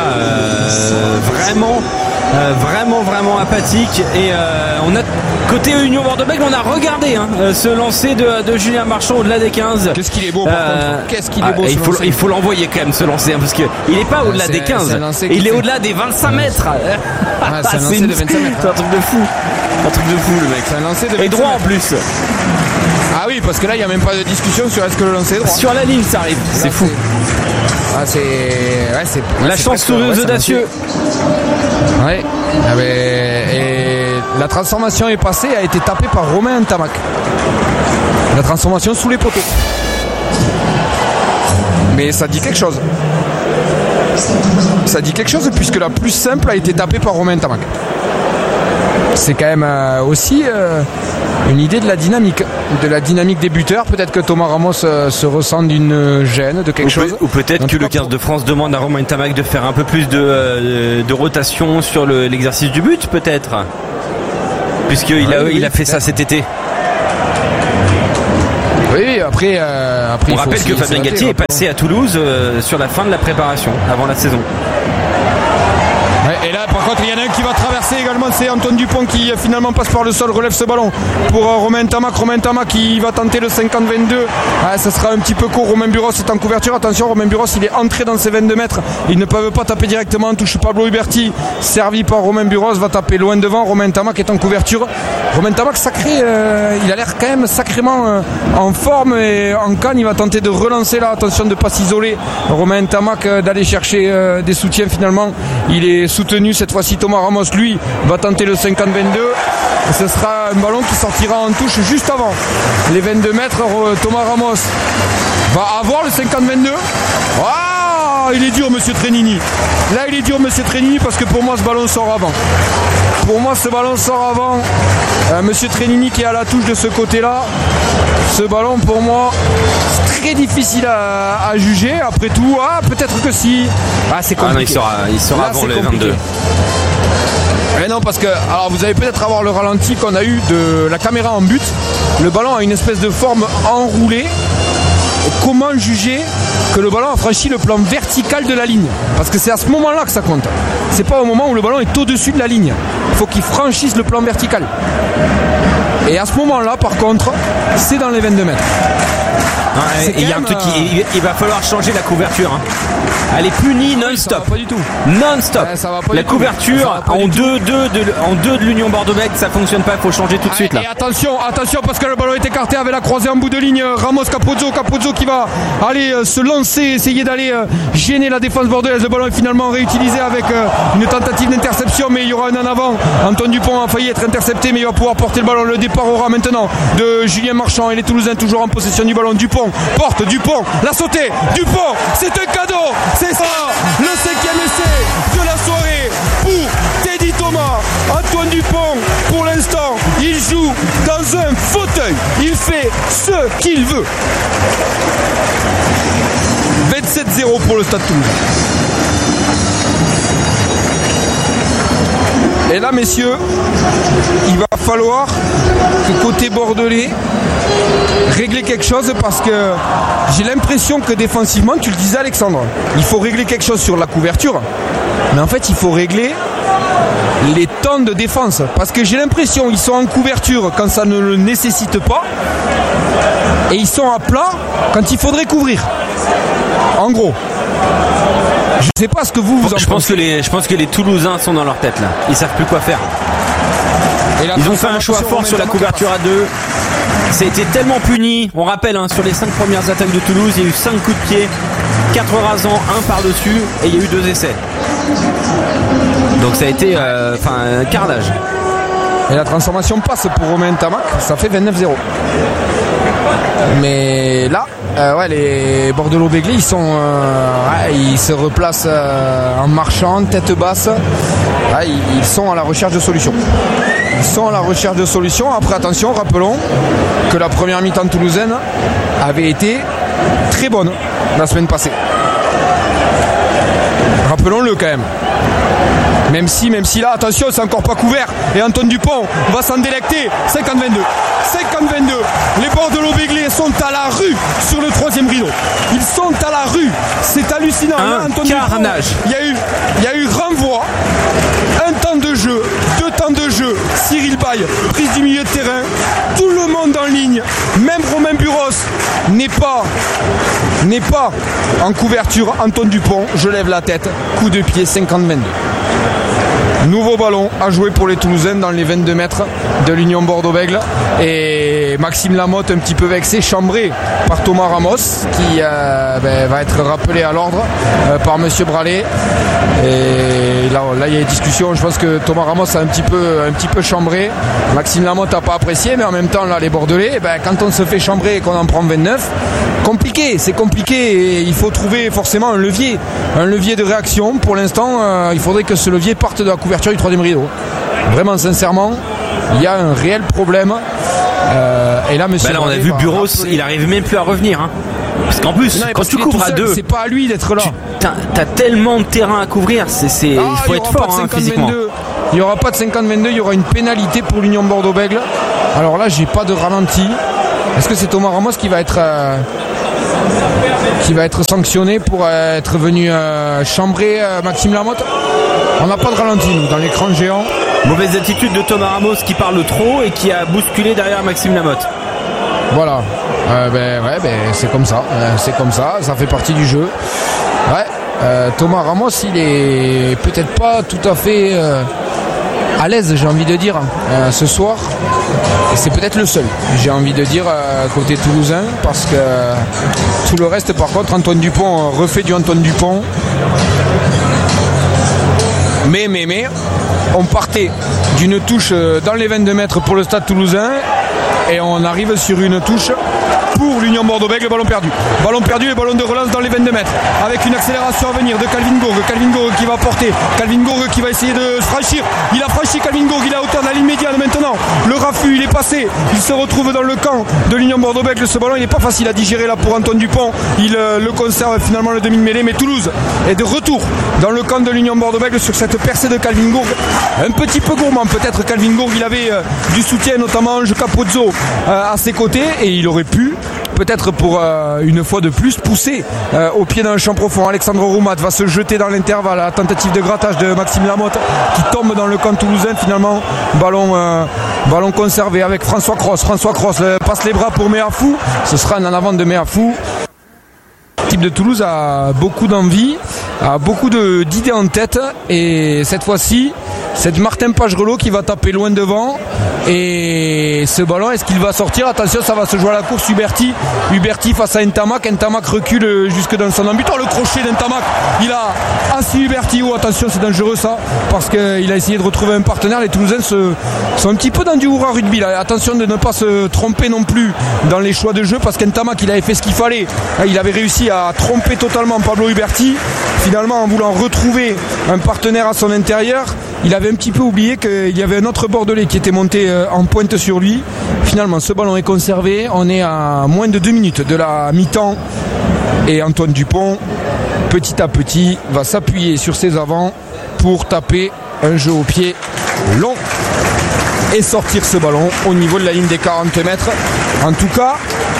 vraiment apathique. Et on a côté Union Bordeaux-Bègles, on a regardé ce lancer de Julien Marchand au-delà des 15. Qu'est-ce qu'il est beau par contre. Qu'est-ce qu'il est beau. Il faut l'envoyer quand même, ce lancer, parce qu'il n'est pas au-delà des 15. Il est au-delà des 25 mètres. C'est un lancer de 25 mètres. C'est un truc de fou. Le mec. C'est un lancer de 25 et droit mètres. En plus. Ah oui, parce que là, il n'y a même pas de discussion sur est-ce que le lancer est droit. Sur la ligne, ça arrive. C'est fou. La chance sourieuse d'Audacieux. Ouais. Et la transformation est passée, a été tapée par Romain Ntamak. La transformation sous les poteaux. Mais ça dit quelque chose. Ça dit quelque chose puisque la plus simple a été tapée par Romain Ntamak. C'est quand même aussi une idée de la dynamique des buteurs. Peut-être que Thomas Ramos se ressent d'une gêne, de quelque chose. Ou peut-être que le 15 de France demande à Romain Ntamak de faire un peu plus de rotation sur l'exercice du but, peut-être. Puisqu'il a fait ça cet été. Oui, après on rappelle que Fabien Galtier est passé à Toulouse sur la fin de la préparation, avant la saison. Et là par contre il y en a un qui va traverser également, c'est Antoine Dupont qui finalement passe par le sol, relève ce ballon pour Romain Ntamak qui va tenter le 50-22. Ça sera un petit peu court. Romain Buros est en couverture, attention, Romain Buros il est entré dans ses 22 mètres, ils ne peuvent pas taper directement en touche. Pablo Huberti servi par Romain Buros va taper loin devant. Romain Ntamak est en couverture. Romain Ntamak sacré, il a l'air quand même sacrément en forme et en canne. Il va tenter de relancer là, attention de ne pas s'isoler Romain Ntamak, d'aller chercher des soutiens. Finalement il est soutenu cette fois-ci. Thomas Ramos lui va tenter le 50-22 et ce sera un ballon qui sortira en touche juste avant les 22 mètres. Thomas Ramos va avoir le 50-22. Il est dur monsieur Trenini. Là il est dur monsieur Trenini parce que pour moi ce ballon sort avant. Monsieur Trenini qui est à la touche de ce côté-là. Ce ballon pour moi c'est très difficile à juger. Après tout, peut-être que si. C'est compliqué. Il sera là, avant le 22. Mais non, parce que alors vous allez peut-être avoir le ralenti qu'on a eu de la caméra en but. Le ballon a une espèce de forme enroulée. Comment juger que le ballon a franchi le plan vertical de la ligne? Parce que c'est à ce moment-là que ça compte. C'est pas au moment où le ballon est au-dessus de la ligne. Il faut qu'il franchisse le plan vertical. Et à ce moment-là, par contre, c'est dans les 22 mètres. Il y a un truc il va falloir changer la couverture. Elle est punie non-stop. Pas du tout. Non-stop. La couverture en 2 de l'Union Bordeaux-Bègles, ça fonctionne pas, il faut changer tout de suite là. Et attention parce que le ballon est écarté avec la croisée en bout de ligne. Ramos Capozzo qui va aller se lancer, essayer d'aller gêner la défense bordelaise. Le ballon est finalement réutilisé avec une tentative d'interception, mais il y aura un en avant. Antoine Dupont a failli être intercepté, mais il va pouvoir porter le ballon. Le départ aura maintenant de Julien Marchand et les Toulousains toujours en possession du ballon. Dupont porte, Dupont l'a sauté, Dupont, c'est un cadeau, c'est ça, le 5e essai de la soirée pour Teddy Thomas. Antoine Dupont, pour l'instant, il joue dans un fauteuil, il fait ce qu'il veut. 27-0 pour le Stade Toulousain. Et là, messieurs, il va falloir que côté bordelais régler quelque chose, parce que j'ai l'impression que défensivement, tu le disais Alexandre, il faut régler quelque chose sur la couverture, mais en fait il faut régler les temps de défense, parce que j'ai l'impression qu'ils sont en couverture quand ça ne le nécessite pas et ils sont à plat quand il faudrait couvrir, en gros. Je sais pas ce que vous en pensez. Je pense que les Toulousains sont dans leur tête là. Ils savent plus quoi faire. Ils ont fait un choix fort sur la couverture à 2. Ça a été tellement puni. On rappelle, sur les 5 premières attaques de Toulouse, il y a eu 5 coups de pied, 4 rasants, 1 par-dessus, et il y a eu 2 essais. Donc ça a été un carnage. Et la transformation passe pour Romain Ntamak, ça fait 29-0. Mais là, les Bordeaux-Béglés, ils se replacent en marchant, tête basse. Ils sont à la recherche de solutions. Après, attention, rappelons que la première mi-temps toulousaine avait été très bonne la semaine passée. Rappelons-le quand même. Même si là, attention, c'est encore pas couvert. Et Antoine Dupont va s'en délecter. 50-22. Les Bordeaux-Béglés sont à la rue sur le 3e rideau. Ils sont à la rue. C'est hallucinant. Un carnage. Il y a eu renvoi. Un temps de jeu. 2 temps de jeu. Cyril Baye, prise du milieu de terrain. Tout le monde en ligne. Même Romain Buros n'est pas en couverture. Antoine Dupont, je lève la tête. Coup de pied 50-22. Nouveau ballon à jouer pour les Toulousains dans les 22 mètres de l'Union Bordeaux-Bègles. Et Maxime Lamotte un petit peu vexé, chambré par Thomas Ramos qui va être rappelé à l'ordre par Monsieur Bralé. Et là il y a une discussion. Je pense que Thomas Ramos a un petit peu chambré. Maxime Lamotte n'a pas apprécié, mais en même temps là les Bordelais, quand on se fait chambrer et qu'on en prend 29, c'est compliqué et il faut trouver forcément un levier de réaction. Pour l'instant il faudrait que ce levier parte de la couverture du 3e rideau. Vraiment sincèrement, il y a un réel problème. Et là, monsieur. Là, on a vu Buros, il arrive même plus à revenir. Hein. Parce qu'en plus, quand tu couvres à 2, c'est pas à lui d'être là. T'as tellement de terrain à couvrir, il faut être fort physiquement. Il n'y aura pas de 50-22, il y aura une pénalité pour l'Union Bordeaux-Bègles. Alors là, j'ai pas de ralenti. Est-ce que c'est Thomas Ramos qui va être sanctionné pour être venu chambrer Maxime Lamotte? On n'a pas de ralenti, nous, dans l'écran géant. Mauvaise attitude de Thomas Ramos qui parle trop et qui a bousculé derrière Maxime Lamotte. Voilà. C'est comme ça. Ça fait partie du jeu. Thomas Ramos, il est peut-être pas tout à fait à l'aise, j'ai envie de dire, ce soir. Et c'est peut-être le seul, j'ai envie de dire, côté toulousain, parce que tout le reste, par contre, Antoine Dupont refait du Antoine Dupont. Mais on partait d'une touche dans les 22 mètres pour le Stade Toulousain et on arrive sur une touche pour l'Union Bordeaux-Bègles. Ballon perdu et ballon de relance dans les 22 mètres avec une accélération à venir de Calvin Gourgue qui va porter, Calvin Gourgue qui va essayer de franchir. Il a franchi Calvin Gourgue, il est à hauteur de la ligne médiane maintenant. Le raffut, il est passé, il se retrouve dans le camp de l'Union Bordeaux-Bègles. Ce ballon, il n'est pas facile à digérer là pour Antoine Dupont. Il le conserve finalement le demi-mêlée, mais Toulouse est de retour dans le camp de l'Union Bordeaux-Bègles sur cette percée de Calvin Gourgue. Un petit peu gourmand peut-être Calvin Gourgue, il avait du soutien, notamment Ange Capozzo à ses côtés, et il aurait pu peut-être pour une fois de plus pousser au pied d'un champ profond. Alexandre Roumat va se jeter dans l'intervalle à la tentative de grattage de Maxime Lamotte qui tombe dans le camp toulousain. Finalement ballon conservé avec François Cross passe les bras pour Méafou. Ce sera un en avant de Méafou. L'équipe de Toulouse a beaucoup d'envie, a beaucoup d'idées en tête, et cette fois-ci c'est Martin Pagerelot qui va taper loin devant. Et ce ballon, est-ce qu'il va sortir? Attention, ça va se jouer à la course. Huberti face à Ntamak recule jusque dans son ambutoire. Le crochet d'Ntamak, il a assis Huberti. Attention, c'est dangereux ça, parce qu'il a essayé de retrouver un partenaire. Les Toulousains sont un petit peu dans du hurrah rugby là. Attention de ne pas se tromper non plus dans les choix de jeu, parce qu'Ntamak, il avait fait ce qu'il fallait. Il avait réussi à tromper totalement Pablo Huberti. Finalement, en voulant retrouver un partenaire à son intérieur, il avait un petit peu oublié qu'il y avait un autre Bordelais qui était monté en pointe sur lui. Finalement, ce ballon est conservé. On est à moins de 2 minutes de la mi-temps. Et Antoine Dupont, petit à petit, va s'appuyer sur ses avants pour taper un jeu au pied long et sortir ce ballon au niveau de la ligne des 40 mètres. En tout cas,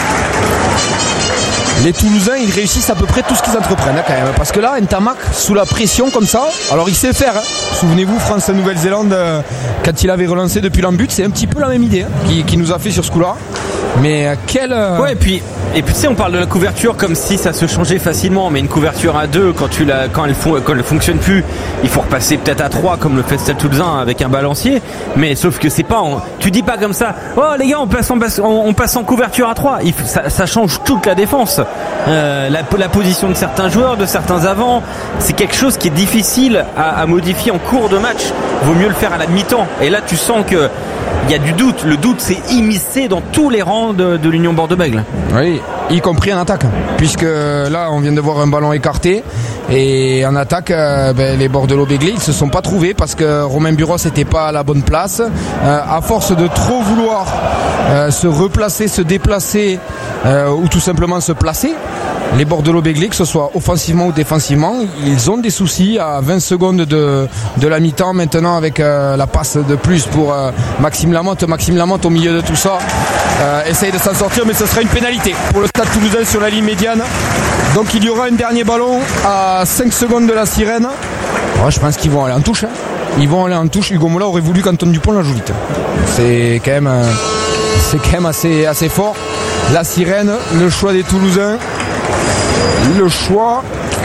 les Toulousains, ils réussissent à peu près tout ce qu'ils entreprennent quand même, parce que là, Ntamak, sous la pression comme ça, alors il sait faire, Souvenez-vous, France-Nouvelle-Zélande, quand il avait relancé depuis l'embut, c'est un petit peu la même idée qui nous a fait sur ce coup-là. Mais quel... Ouais, et puis tu sais, on parle de la couverture comme si ça se changeait facilement, mais une couverture à 2, quand elle fonctionne plus, il faut repasser peut-être à 3 comme le fait Stade Toulousain avec un balancier. Mais sauf que c'est pas, tu dis pas comme ça, oh les gars, on passe en couverture à 3. Ça change toute la défense. La position de certains joueurs, de certains avants, c'est quelque chose qui est difficile à modifier en cours de match. Vaut mieux le faire à la mi-temps. Et là, tu sens que il y a du doute. Le doute s'est immiscé dans tous les rangs de l'Union Bordeaux-Bègles. Oui, y compris en attaque. Puisque là, on vient de voir un ballon écarté. Et en attaque, les Bordelais-Béglés, ils se sont pas trouvés parce que Romain Buros n'était pas à la bonne place. À force de trop vouloir se replacer, se déplacer ou tout simplement se placer, les Bordelais-Béglés, que ce soit offensivement ou défensivement, ils ont des soucis à 20 secondes de la mi-temps maintenant avec la passe de plus pour Maxime Lamotte. Maxime Lamotte au milieu de tout ça essaye de s'en sortir, mais ce sera une pénalité pour le Stade Toulousain sur la ligne médiane. Donc il y aura un dernier ballon à 5 secondes de la sirène. Ouais, je pense qu'ils vont aller en touche. Ils vont aller en touche. Hugo Mola aurait voulu qu'Antoine Dupont la joue vite. C'est quand même assez fort. La sirène, le choix des Toulousains. Le choix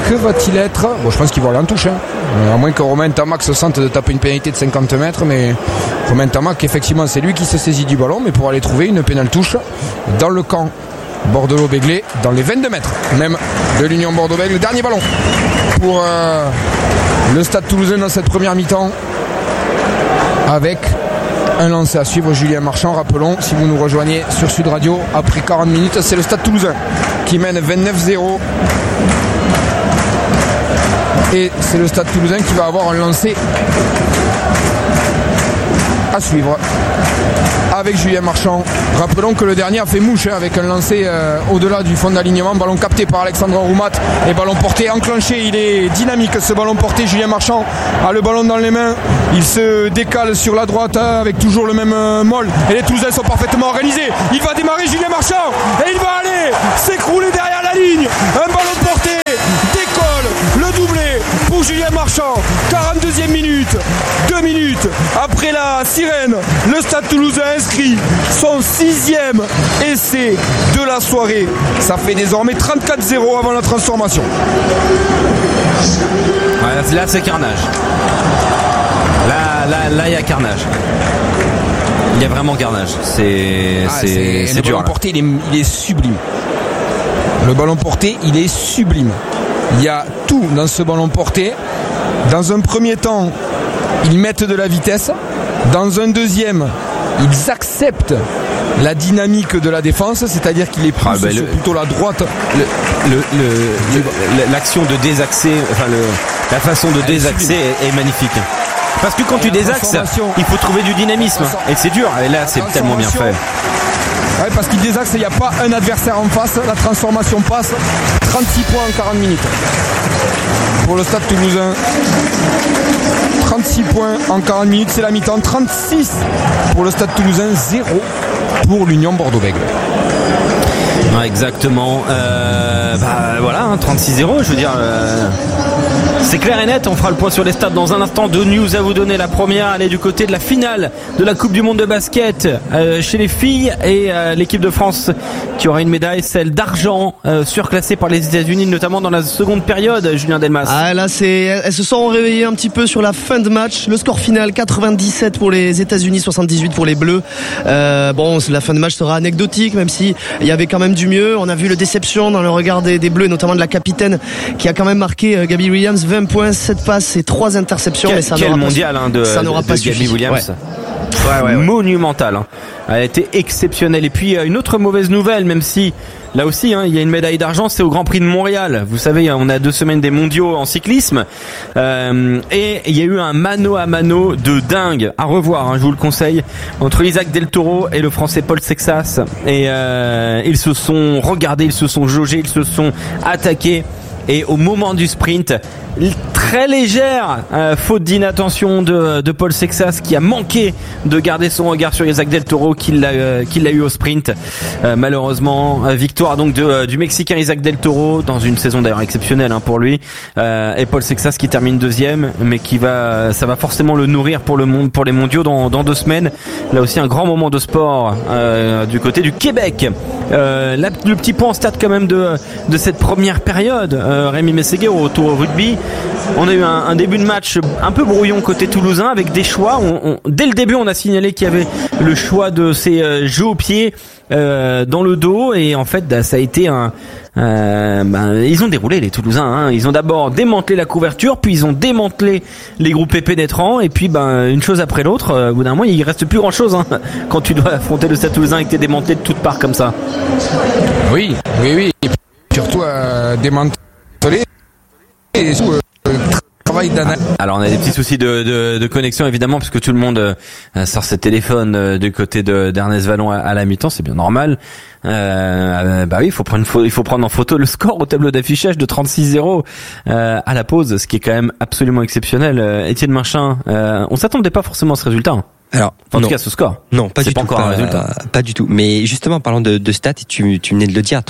que va-t-il être? Bon, je pense qu'il va aller en touche, à moins que Romain Tamac se sente de taper une pénalité de 50 mètres, mais Romain Tamac, effectivement, c'est lui qui se saisit du ballon, mais pour aller trouver une pénale touche dans le camp Bordeaux-Béglé, dans les 22 mètres même de l'Union Bordeaux-Bègles. Dernier ballon pour le Stade Toulousain dans cette première mi-temps, avec un lancer à suivre. Julien Marchand, rappelons, si vous nous rejoignez sur Sud Radio, après 40 minutes, c'est le Stade Toulousain qui mène 29-0. Et c'est le Stade Toulousain qui va avoir un lancer à suivre avec Julien Marchand. Rappelons que le dernier a fait mouche avec un lancer au-delà du fond d'alignement. Ballon capté par Alexandre Roumat et ballon porté enclenché. Il est dynamique ce ballon porté. Julien Marchand a le ballon dans les mains. Il se décale sur la droite avec toujours le même molle. Et les Toulousains sont parfaitement organisés. Il va démarrer Julien Marchand et il va aller s'écrouler derrière la ligne. Un ballon porté, décolle, le doublé pour Julien Marchand. 42e minute, 2 minutes après la sirène, le Stade Toulousain inscrit son 6e essai de la soirée. Ça fait désormais 34-0 avant la transformation. Ouais, là c'est carnage. Là il y a carnage. Il y a vraiment carnage. C'est le dur. Ballon porté, il est sublime. Le ballon porté, il est sublime. Il y a tout dans ce ballon porté. Dans un premier temps, ils mettent de la vitesse. Dans un deuxième, ils acceptent la dynamique de la défense, c'est-à-dire qu'il est poussent sur plutôt la droite. L'action de désaxer, la façon de désaxer est magnifique. Parce que quand tu désaxes, il faut trouver du dynamisme. Et c'est dur. Et là, c'est tellement bien fait. Ouais, parce qu'il désaxe, il n'y a pas un adversaire en face. La transformation passe. 36 points en 40 minutes. Pour le Stade Toulousain. 36 points en 40 minutes, c'est la mi-temps. 36 pour le Stade Toulousain, 0 pour l'Union Bordeaux-Bègles. Ouais, exactement. Voilà, 36-0, je veux dire... C'est clair et net, on fera le point sur les stades dans un instant. Deux news à vous donner. La première, elle est du côté de la finale de la Coupe du Monde de basket chez les filles, et l'équipe de France qui aura une médaille, celle d'argent, surclassée par les États-Unis, notamment dans la seconde période. Julien Delmas. Ah là, elles se sont réveillées un petit peu sur la fin de match. Le score final 97 pour les États-Unis, 78 pour les Bleus. La fin de match sera anecdotique, même si il y avait quand même du mieux. On a vu le déception dans le regard des Bleus, notamment de la capitaine qui a quand même marqué, Gabby Williams, 20 points, 7 passes et 3 interceptions. Quel mondial de Gabby Williams. Ouais. Monumental. Elle a été exceptionnelle. Et puis une autre mauvaise nouvelle, même si là aussi il y a une médaille d'argent, c'est au Grand Prix de Montréal. Vous savez, on a 2 semaines des mondiaux en cyclisme, et il y a eu un mano à mano de dingue à revoir, je vous le conseille, entre Isaac Del Toro et le Français Paul Sexas. Et ils se sont regardés, ils se sont jaugés, ils se sont attaqués. Et au moment du sprint, très légère faute d'inattention de Paul Sexas, qui a manqué de garder son regard sur Isaac Del Toro, qui l'a eu au sprint. Malheureusement, victoire donc du Mexicain Isaac Del Toro, dans une saison d'ailleurs exceptionnelle pour lui, et Paul Sexas qui termine deuxième, mais ça va forcément le nourrir pour les mondiaux dans 2 semaines. Là aussi un grand moment de sport du côté du Québec. Le petit point en stade quand même de cette première période, Rémi Mességuet au rugby. On a eu un début de match un peu brouillon côté toulousain, avec des choix. Dès le début, on a signalé qu'il y avait le choix de ces jeux au pied dans le dos, et en fait ça a été ils ont déroulé, les Toulousains. Ils ont d'abord démantelé la couverture, puis ils ont démantelé les groupés pénétrants, et puis une chose après l'autre, au bout d'un moment il reste plus grand chose quand tu dois affronter le Stade Toulousain et que t'es démantelé de toutes parts comme ça. Oui, et surtout démantelé et travail d'analyse. Alors on a des petits soucis de connexion évidemment, puisque tout le monde sort ses téléphones du côté d'Ernest Vallon à la mi-temps, c'est bien normal. Oui, il faut prendre en photo le score au tableau d'affichage de 36-0 à la pause, ce qui est quand même absolument exceptionnel. Étienne Marchand, on s'attendait pas forcément à ce résultat. Alors, en tout cas, ce score. Non, pas du tout. C'est pas encore un résultat. Pas du tout. Mais justement, parlant de stats, tu venais de le dire,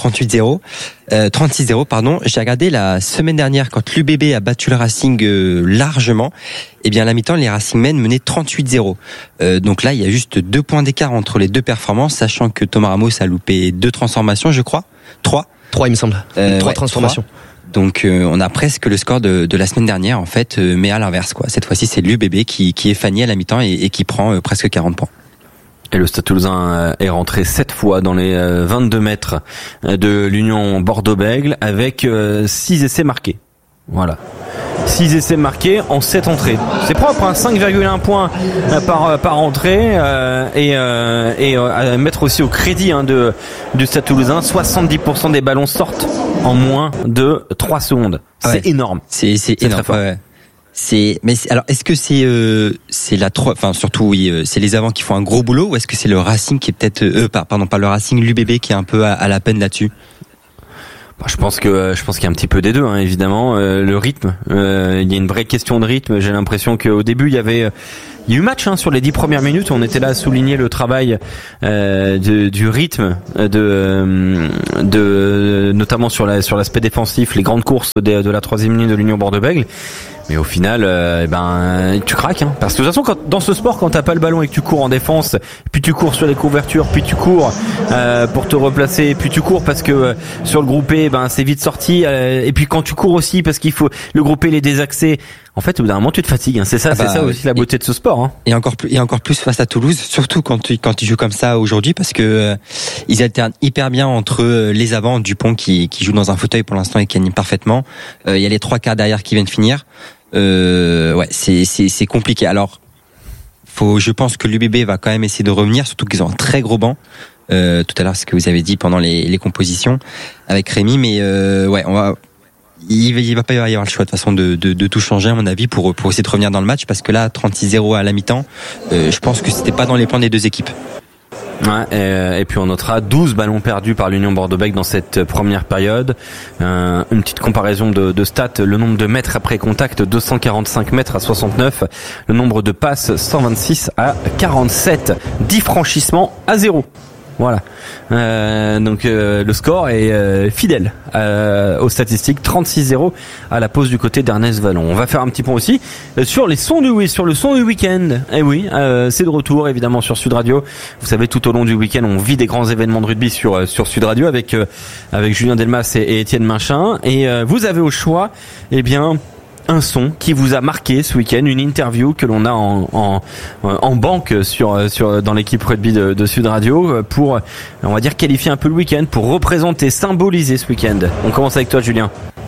36-0, pardon. J'ai regardé la semaine dernière quand l'UBB a battu le Racing largement. Eh bien, à la mi-temps, les Racingmen menaient 38-0. Donc là, il y a juste 2 points d'écart entre les 2 performances, sachant que Thomas Ramos a loupé 2 transformations, je crois. 3, il me semble. 3 transformations. Donc on a presque le score de la semaine dernière en fait, mais à l'inverse quoi. Cette fois-ci c'est l'UBB qui est fani à la mi-temps et qui prend presque 40 points. Et le Stade Toulousain est rentré 7 fois dans les 22 mètres de l'Union Bordeaux-Bègles avec 6 essais marqués. Voilà. 6 essais marqués en 7 entrées. C'est propre, hein, 5,1 points par entrée et à mettre aussi au crédit du Stade Toulousain, 70% des ballons sortent en moins de 3 secondes. C'est énorme. C'est énorme. Ouais. Alors est-ce que c'est surtout c'est les avants qui font un gros boulot ou est-ce que c'est le Racing qui est peut-être pas le Racing, l'UBB qui est un peu à la peine là-dessus? Je pense qu'il y a un petit peu des deux, hein, évidemment. Le rythme, il y a une vraie question de rythme. J'ai l'impression qu'au début il y a eu match sur les 10 premières minutes. On était là à souligner le travail du rythme, notamment sur l'aspect défensif, les grandes courses de la 3e minute de l'Union Bordeaux-Bègles. Mais au final, tu craques, hein. Parce que de toute façon, dans ce sport, quand t'as pas le ballon et que tu cours en défense, puis tu cours sur les couvertures, puis tu cours pour te replacer, puis tu cours parce que sur le groupé, c'est vite sorti. Et puis quand tu cours aussi parce qu'il faut le groupé les désaxer. En fait, au bout d'un moment, tu te fatigues. Hein. C'est ça aussi la beauté de ce sport. Hein. Et encore plus face à Toulouse, surtout quand tu joues comme ça aujourd'hui, parce que ils alternent hyper bien entre les avants, Dupont qui joue dans un fauteuil pour l'instant et qui anime parfaitement. Il y a les 3 quarts derrière qui viennent finir. C'est compliqué. Alors, je pense que l'UBB va quand même essayer de revenir, surtout qu'ils ont un très gros banc. Tout à l'heure, ce que vous avez dit pendant les compositions avec Rémi, mais il va pas y avoir le choix de façon de tout changer à mon avis pour essayer de revenir dans le match, parce que là 36-0 à la mi-temps, je pense que c'était pas dans les plans des deux équipes. Ouais, et puis on notera 12 ballons perdus par l'Union Bordeaux-Bègles dans cette première période. Une petite comparaison de stats: le nombre de mètres après contact, 245 mètres à 69. Le nombre de passes, 126 à 47. 10 franchissements à 0. Voilà. Donc le score est fidèle aux statistiques, 36-0 à la pause du côté d'Ernest Vallon. On va faire un petit point aussi sur le son du week-end. Et oui, c'est de retour évidemment sur Sud Radio. Vous savez, tout au long du week-end, on vit des grands événements de rugby sur Sud Radio avec Julien Delmas et Étienne Minchin. Et vous avez au choix, un son qui vous a marqué ce week-end, une interview que l'on a en banque dans l'équipe rugby de Sud Radio pour, on va dire, qualifier un peu le week-end, pour représenter, symboliser ce week-end. On commence avec toi, Julien.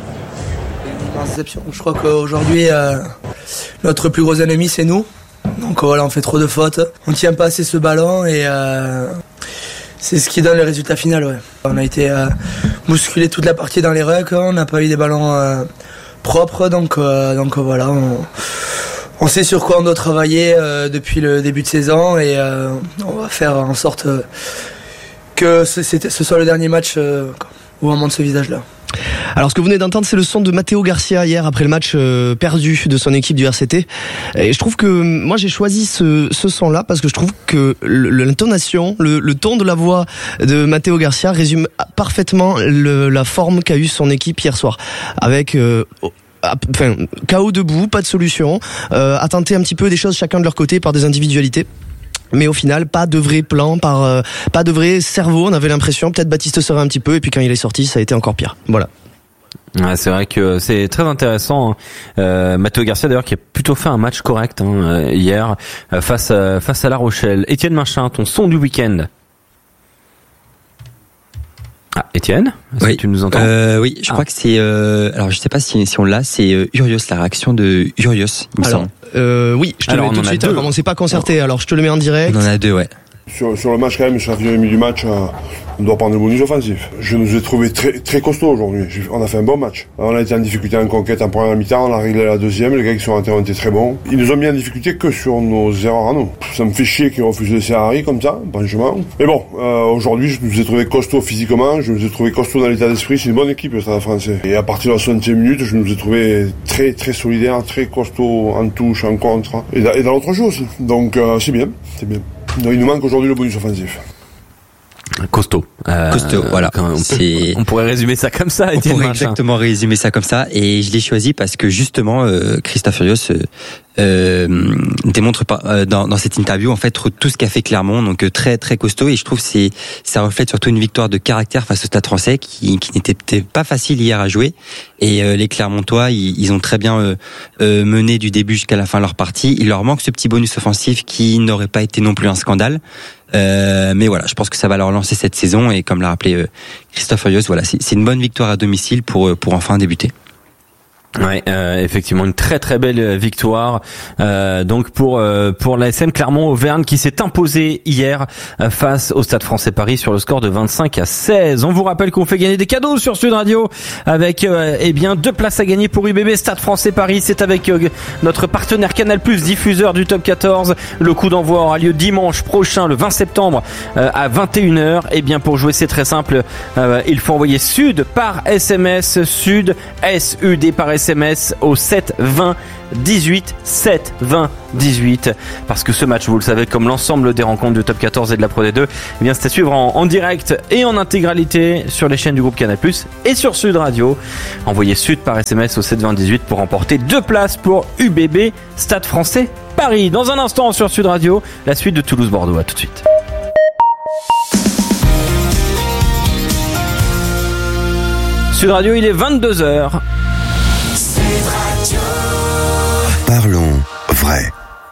Je crois qu'aujourd'hui notre plus gros ennemi c'est nous. Donc voilà, on fait trop de fautes, on tient pas assez ce ballon et c'est ce qui donne le résultat final. Ouais. On a été bousculé toute la partie dans les rucks, on n'a pas eu des ballons propre, donc voilà, on sait sur quoi on doit travailler depuis le début de saison et on va faire en sorte que ce soit le dernier match où on monte ce visage-là. Alors ce que vous venez d'entendre, c'est le son de Matteo Garcia hier après le match perdu de son équipe du RCT. Et je trouve que moi j'ai choisi ce son-là parce que je trouve que l'intonation, le ton de la voix de Matteo Garcia résume parfaitement la forme qu'a eu son équipe hier soir. Avec KO debout, pas de solution, à tenter un petit peu des choses chacun de leur côté par des individualités. Mais au final, pas de vrai plan, pas de vrai cerveau. On avait l'impression, peut-être Baptiste serait un petit peu, et puis quand il est sorti, ça a été encore pire. Voilà. Ouais, c'est vrai que c'est très intéressant. Matteo Garcia d'ailleurs qui a plutôt fait un match correct hier face à La Rochelle. Étienne Minchin, ton son du week-end. Ah, Étienne, est-ce que tu nous entends? Oui, je crois que c'est alors je sais pas si on l'a, c'est Urios, la réaction de Urios, il me semble. Oui, je te le mets tout de suite, on s'est pas concerté, alors je te le mets en direct. On en a 2, ouais. Sur le match, quand même, sur la deuxième du match, on doit prendre le bonus offensif. Je nous ai trouvé très, très costaud aujourd'hui. On a fait un bon match. On a été en difficulté en conquête en première mi-temps, on a réglé la deuxième, les gars qui sont rentrés ont été très bons. Ils nous ont mis en difficulté que sur nos erreurs à nous. Ça me fait chier qu'ils refusent de laisser Harry comme ça, franchement. Mais bon, aujourd'hui, je nous ai trouvé costaud physiquement, je nous ai trouvé costaud dans l'état d'esprit. C'est une bonne équipe, le Stade Français. Et à partir de la 60e minute, je nous ai trouvé très, très solidaire, très costaud en touche, en contre. Et dans l'autre jeu aussi. Donc, c'est bien, c'est bien. Non, il nous manque aujourd'hui le bonus offensif. Costaud. Voilà. On pourrait résumer ça comme ça. On pourrait exactement résumer ça comme ça. Et je l'ai choisi parce que justement, Christophe Furios démontre dans cette interview en fait tout ce qu'a fait Clermont, donc très très costaud. Et je trouve que ça reflète surtout une victoire de caractère face au Stade Français qui n'était pas facile hier à jouer. Et les Clermontois, ils ont très bien mené du début jusqu'à la fin leur partie. Il leur manque ce petit bonus offensif qui n'aurait pas été non plus un scandale. Mais voilà, je pense que ça va leur lancer cette saison et comme l'a rappelé Christophe Furios, voilà, c'est une bonne victoire à domicile pour enfin débuter. Ouais, effectivement une très très belle victoire donc pour l'ASM Clermont-Auvergne qui s'est imposé hier face au Stade Français Paris sur le score de 25-16. On vous rappelle qu'on fait gagner des cadeaux sur Sud Radio avec 2 places à gagner pour UBB Stade Français Paris. C'est avec notre partenaire Canal+, diffuseur du Top 14. Le coup d'envoi aura lieu dimanche prochain, le 20 septembre à 21h. Et bien pour jouer, c'est très simple. Il faut envoyer Sud par SMS, Sud SUD par SMS au 7 20 18 7 20 18 parce que ce match, vous le savez, comme l'ensemble des rencontres du Top 14 et de la Pro D2, c'est à suivre en direct et en intégralité sur les chaînes du groupe Canal+ et sur Sud Radio. Envoyez Sud par SMS au 7 20 18 pour remporter 2 places pour UBB Stade Français Paris. Dans un instant sur Sud Radio, la suite de Toulouse-Bordeaux. À tout de suite. Sud Radio, il est 22h. Parlons vrai.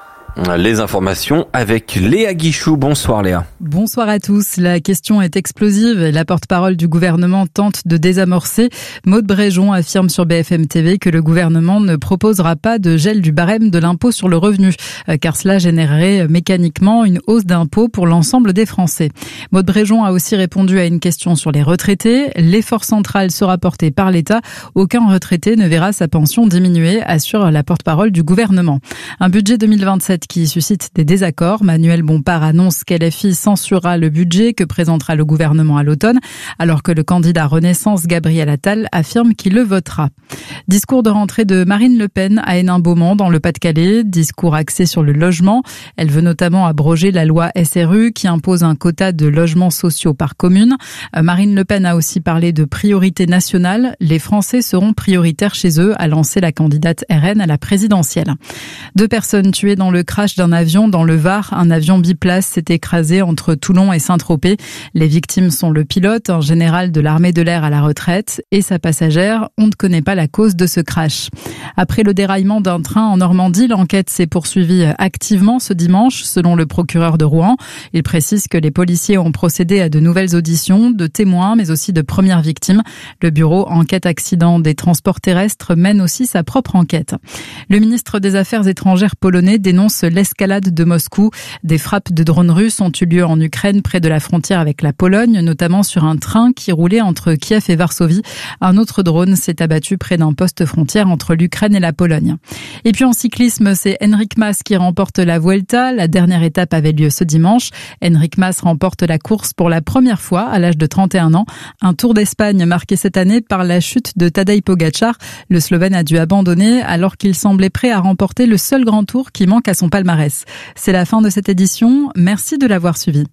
Les informations avec Léa Guichou. Bonsoir Léa. Bonsoir à tous. La question est explosive. La porte-parole du gouvernement tente de désamorcer. Maude Bréjon affirme sur BFM TV que le gouvernement ne proposera pas de gel du barème de l'impôt sur le revenu, car cela générerait mécaniquement une hausse d'impôt pour l'ensemble des Français. Maude Bréjon a aussi répondu à une question sur les retraités. L'effort central sera porté par l'État. Aucun retraité ne verra sa pension diminuer, assure la porte-parole du gouvernement. Un budget 2027 qui suscite des désaccords. Manuel Bompard annonce qu'LFI censurera le budget que présentera le gouvernement à l'automne, alors que le candidat Renaissance Gabriel Attal affirme qu'il le votera. Discours de rentrée de Marine Le Pen à Hénin-Beaumont dans le Pas-de-Calais, discours axé sur le logement. Elle veut notamment abroger la loi SRU qui impose un quota de logements sociaux par commune. Marine Le Pen a aussi parlé de priorité nationale. Les Français seront prioritaires chez eux, a lancé la candidate RN à la présidentielle. 2 personnes tuées dans le crash d'un avion dans le Var. Un avion biplace s'est écrasé entre Toulon et Saint-Tropez. Les victimes sont le pilote, un général de l'armée de l'air à la retraite, et sa passagère. On ne connaît pas la cause de ce crash. Après le déraillement d'un train en Normandie, l'enquête s'est poursuivie activement ce dimanche, selon le procureur de Rouen. Il précise que les policiers ont procédé à de nouvelles auditions de témoins, mais aussi de premières victimes. Le bureau enquête accident des transports terrestres mène aussi sa propre enquête. Le ministre des Affaires étrangères polonais dénonce l'escalade de Moscou. Des frappes de drones russes ont eu lieu en Ukraine près de la frontière avec la Pologne, notamment sur un train qui roulait entre Kiev et Varsovie. Un autre drone s'est abattu près d'un poste frontière entre l'Ukraine et la Pologne. Et puis en cyclisme, c'est Enric Mas qui remporte la Vuelta. La dernière étape avait lieu ce dimanche. Enric Mas remporte la course pour la première fois à l'âge de 31 ans. Un Tour d'Espagne marqué cette année par la chute de Tadej Pogačar. Le Slovène a dû abandonner alors qu'il semblait prêt à remporter le seul grand tour qui manque à son palmarès. C'est la fin de cette édition. Merci de l'avoir suivi.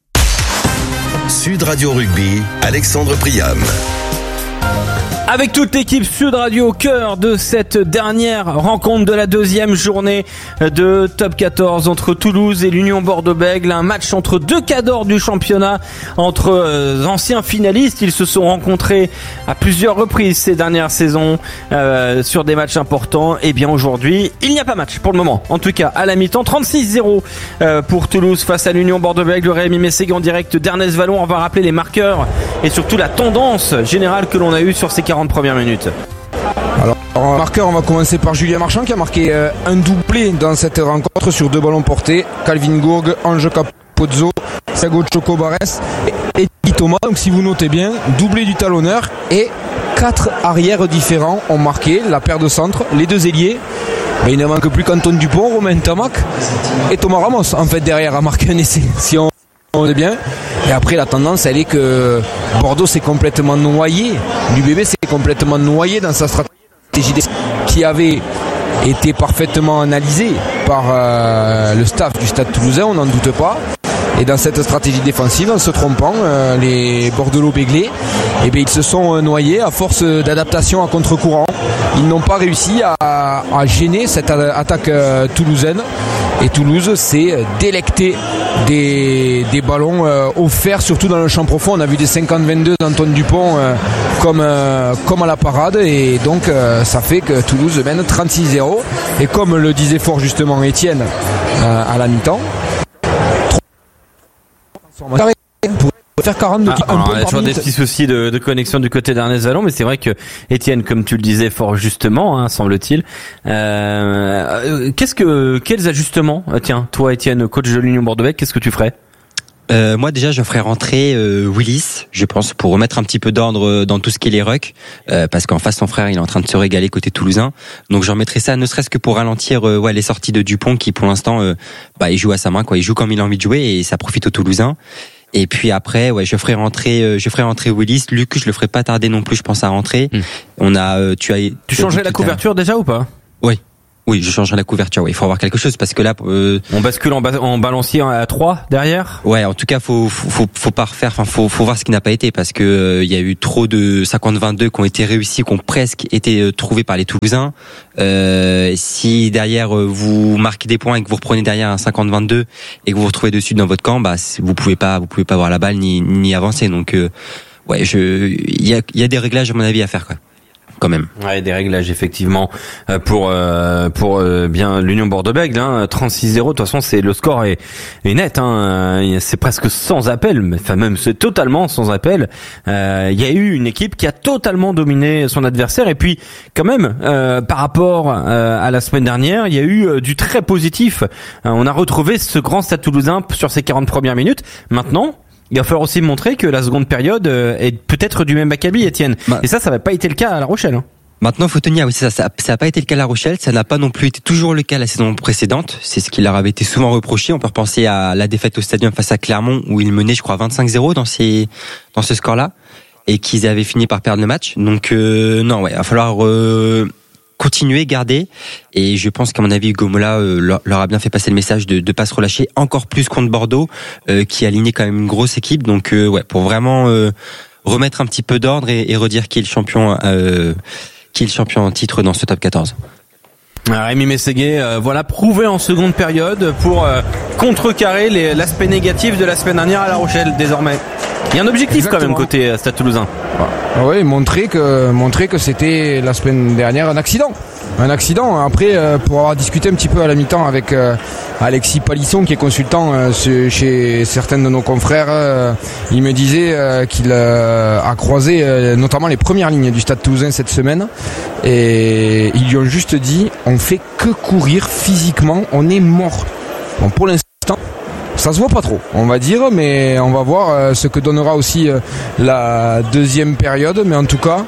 Sud Radio Rugby, Alexandre Priam. Avec toute l'équipe Sud Radio au cœur de cette dernière rencontre de la 2e journée de Top 14 entre Toulouse et l'Union Bordeaux-Bègles. Un match entre 2 cadors du championnat, entre anciens finalistes. Ils se sont rencontrés à plusieurs reprises ces dernières saisons sur des matchs importants. Et bien aujourd'hui, il n'y a pas match pour le moment. En tout cas, à la mi-temps, 36-0 pour Toulouse face à l'Union Bordeaux-Bègles. Rémi Messég en direct d'Ernest Vallon. On va rappeler les marqueurs et surtout la tendance générale que l'on a eue sur ces 40 premières minutes. Alors, en marqueur, on va commencer par Julien Marchand qui a marqué un doublé dans cette rencontre sur 2 ballons portés. Calvin Gourg, Ange Capozzo, Thiago Chocobares et Thomas. Donc si vous notez bien, doublé du talonneur et 4 arrières différents ont marqué, la paire de centre, les 2 ailiers. Mais il ne manque plus qu'Antoine Dupont, Romain Tamac et Thomas Ramos en fait derrière à marquer un essai. Si on est bien. Et après la tendance elle est que Bordeaux s'est complètement noyé, l'UBB s'est complètement noyé dans sa stratégie qui avait été parfaitement analysée par le staff du Stade Toulousain, on n'en doute pas. Et dans cette stratégie défensive, en se trompant, les Bordelot-Béglés, ils se sont noyés à force d'adaptation à contre-courant. Ils n'ont pas réussi à gêner cette attaque toulousaine. Et Toulouse s'est délecté des ballons offerts, surtout dans le champ profond. On a vu des 50-22 d'Antoine Dupont comme à la parade. Et donc ça fait que Toulouse mène 36-0. Et comme le disait fort justement Étienne à la mi-temps, pour faire 42 il y a toujours des petits soucis de connexion du côté d'Ernest Vallon, mais c'est vrai que Étienne, comme tu le disais fort justement, semble-t-il, quels ajustements, tiens, toi Étienne, coach de l'Union Bordeaux-Bègles, qu'est-ce que tu ferais? Moi déjà je ferais rentrer Willis, je pense, pour remettre un petit peu d'ordre dans tout ce qui est les rucks, parce qu'en face son frère il est en train de se régaler côté toulousain, donc j'en mettrais ça ne serait-ce que pour ralentir les sorties de Dupont qui pour l'instant il joue à sa main, quoi, il joue comme il a envie de jouer et ça profite aux Toulousains. Et puis après, je ferai rentrer Willis. Luc, je le ferai pas tarder non plus, je pense à rentrer. Tu changerais la couverture déjà ou pas? Oui, je changerai la couverture. Oui, il faut avoir quelque chose parce que là, on bascule en balancier à 3 derrière. Ouais, en tout cas, faut pas refaire. Enfin, faut voir ce qui n'a pas été parce que il y a eu trop de 50-22 qui ont été réussis, qui ont presque été trouvés par les Toulousains. Si derrière vous marquez des points et que vous reprenez derrière un 50-22 et que vous vous retrouvez dessus dans votre camp, vous pouvez pas avoir la balle ni avancer. Donc il y a des réglages à mon avis à faire, quoi. Quand même. Ouais, des réglages effectivement pour bien l'Union Bordeaux-Bègles, 36-0. De toute façon, c'est le score est net, c'est presque sans appel, enfin même c'est totalement sans appel. Il y a eu une équipe qui a totalement dominé son adversaire et puis quand même par rapport à la semaine dernière, il y a eu du très positif. On a retrouvé ce grand Stade Toulousain sur ces 40 premières minutes. Maintenant, il va falloir aussi montrer que la seconde période est peut-être du même acabit, Étienne. Et ça va pas été le cas à La Rochelle. Maintenant, faut tenir. Oui, ça a pas été le cas à La Rochelle. Ça n'a pas non plus été toujours le cas la saison précédente. C'est ce qui leur avait été souvent reproché. On peut repenser à la défaite au Stadium face à Clermont où ils menaient, je crois, 25-0 dans ce score-là et qu'ils avaient fini par perdre le match. Donc non, il va falloir continuer, garder, et je pense qu'à mon avis Hugo Mola leur a bien fait passer le message de pas se relâcher, encore plus contre Bordeaux qui a aligné quand même une grosse équipe, donc pour vraiment remettre un petit peu d'ordre et redire qui est le champion en titre dans ce top 14. Rémi Mességuet, voilà prouvé en seconde période pour contrecarrer l'aspect négatif de la semaine dernière à La Rochelle désormais. Il y a un objectif Exactement. Quand même côté Stade Toulousain. Oui, montrer que c'était la semaine dernière un accident. Après, pour avoir discuté un petit peu à la mi-temps avec Alexis Palisson, qui est consultant chez certains de nos confrères, il me disait qu'il a croisé notamment les premières lignes du Stade Toulousain cette semaine, et ils lui ont juste dit on fait que courir physiquement, on est mort. Bon, pour l'instant ça se voit pas trop, on va dire, mais on va voir ce que donnera aussi la deuxième période. Mais en tout cas,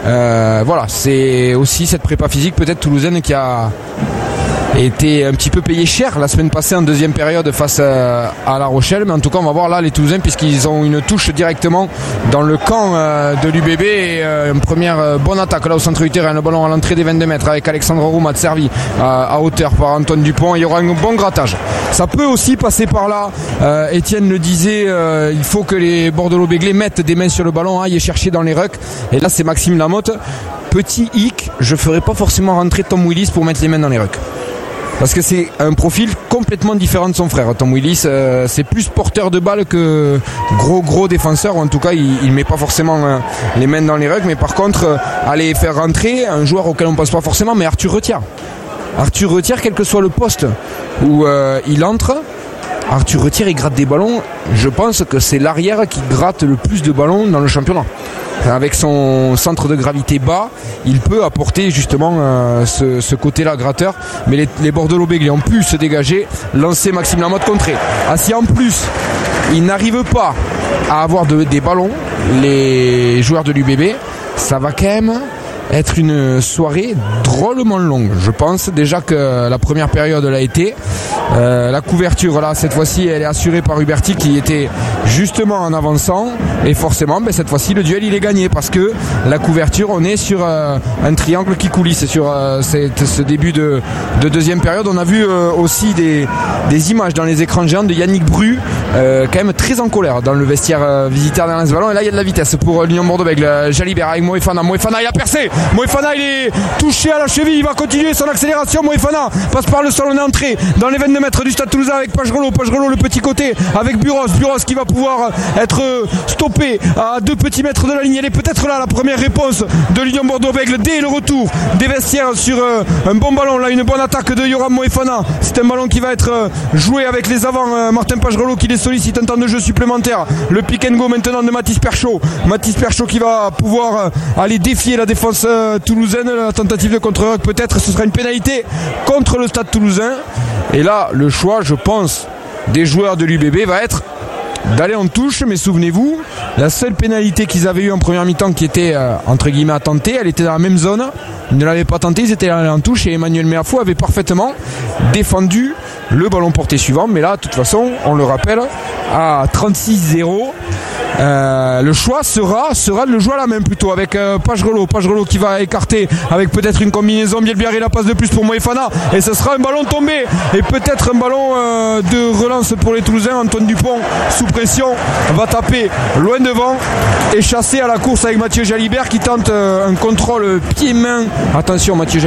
c'est aussi cette prépa physique peut-être toulousaine qui a été un petit peu payé cher la semaine passée en deuxième période face à La Rochelle. Mais en tout cas, on va voir là les Toulousains, puisqu'ils ont une touche directement dans le camp de l'UBB, et une première bonne attaque là au centre du terrain, le ballon à l'entrée des 22 mètres avec Alexandre Roumat servi à hauteur par Antoine Dupont. Il y aura un bon grattage. Ça peut aussi passer par là. Étienne le disait, il faut que les Bordelot-Béglés mettent des mains sur le ballon, aillent chercher dans les rucks. Et là, c'est Maxime Lamotte. Petit hic, je ferai pas forcément rentrer Tom Willis pour mettre les mains dans les rucks. Parce que c'est un profil complètement différent de son frère. Tom Willis, c'est plus porteur de balle que gros défenseur. Ou en tout cas, il met pas forcément les mains dans les rucks. Mais par contre, aller faire rentrer un joueur auquel on pense pas forcément, mais Arthur Retière. Arthur Retière, quel que soit le poste où il entre, Arthur Retière, il gratte des ballons. Je pense que c'est l'arrière qui gratte le plus de ballons dans le championnat. Avec son centre de gravité bas, il peut apporter justement ce côté-là gratteur. Mais les Bordelot-Béglés ont pu se dégager, lancer Maxime Lamotte contré. Si en plus ils n'arrivent pas à avoir des ballons, les joueurs de l'UBB, ça va quand même être une soirée drôlement longue. Je pense déjà que la première période l'a été. La couverture là, cette fois-ci, elle est assurée par Huberti qui était justement en avançant, et forcément cette fois-ci le duel il est gagné parce que la couverture, on est sur un triangle qui coulisse sur ce début de deuxième période. On a vu aussi des images dans les écrans géants de Yannick Bru quand même très en colère dans le vestiaire visiteur d'Ernest Vallon, et là il y a de la vitesse pour l'Union Bordeaux-Bègles. Jalibert avec Moefana, il a percé, Moefana il est touché à la cheville, il va continuer son accélération. Moefana passe par le sol, on est entré dans les 22 mètres du Stade Toulousain avec Pagerello le petit côté avec Buros qui va pouvoir être stoppé à 2 petits mètres de la ligne. Elle est peut-être là la première réponse de l'Union Bordeaux-Bègles dès le retour des vestiaires sur un bon ballon, là une bonne attaque de Yoram Moefana. C'est un ballon qui va être joué avec les avants, Martin Pagerello qui les sollicite, un temps de jeu supplémentaire. Le pick and go maintenant de Mathis Perchaud qui va pouvoir aller défier la défense toulousaine. La tentative de contre-rock, peut-être ce sera une pénalité contre le Stade Toulousain, et là le choix, je pense, des joueurs de l'UBB va être d'aller en touche. Mais souvenez-vous, la seule pénalité qu'ils avaient eue en première mi-temps qui était entre guillemets à tenter, elle était dans la même zone, ils ne l'avaient pas tenté, ils étaient allés en touche, et Emmanuel Meafou avait parfaitement défendu le ballon porté suivant. Mais là de toute façon, on le rappelle, à 36-0, le choix sera de le jouer à la main plutôt avec Pagerello qui va écarter avec peut-être une combinaison. Bielbiaré, la passe de plus pour Moefana, et ce sera un ballon tombé et peut-être un ballon de relance pour les Toulousains. Antoine Dupont sous pression va taper loin devant et chasser à la course avec Mathieu Jalibert qui tente un contrôle pied-main. Attention, Mathieu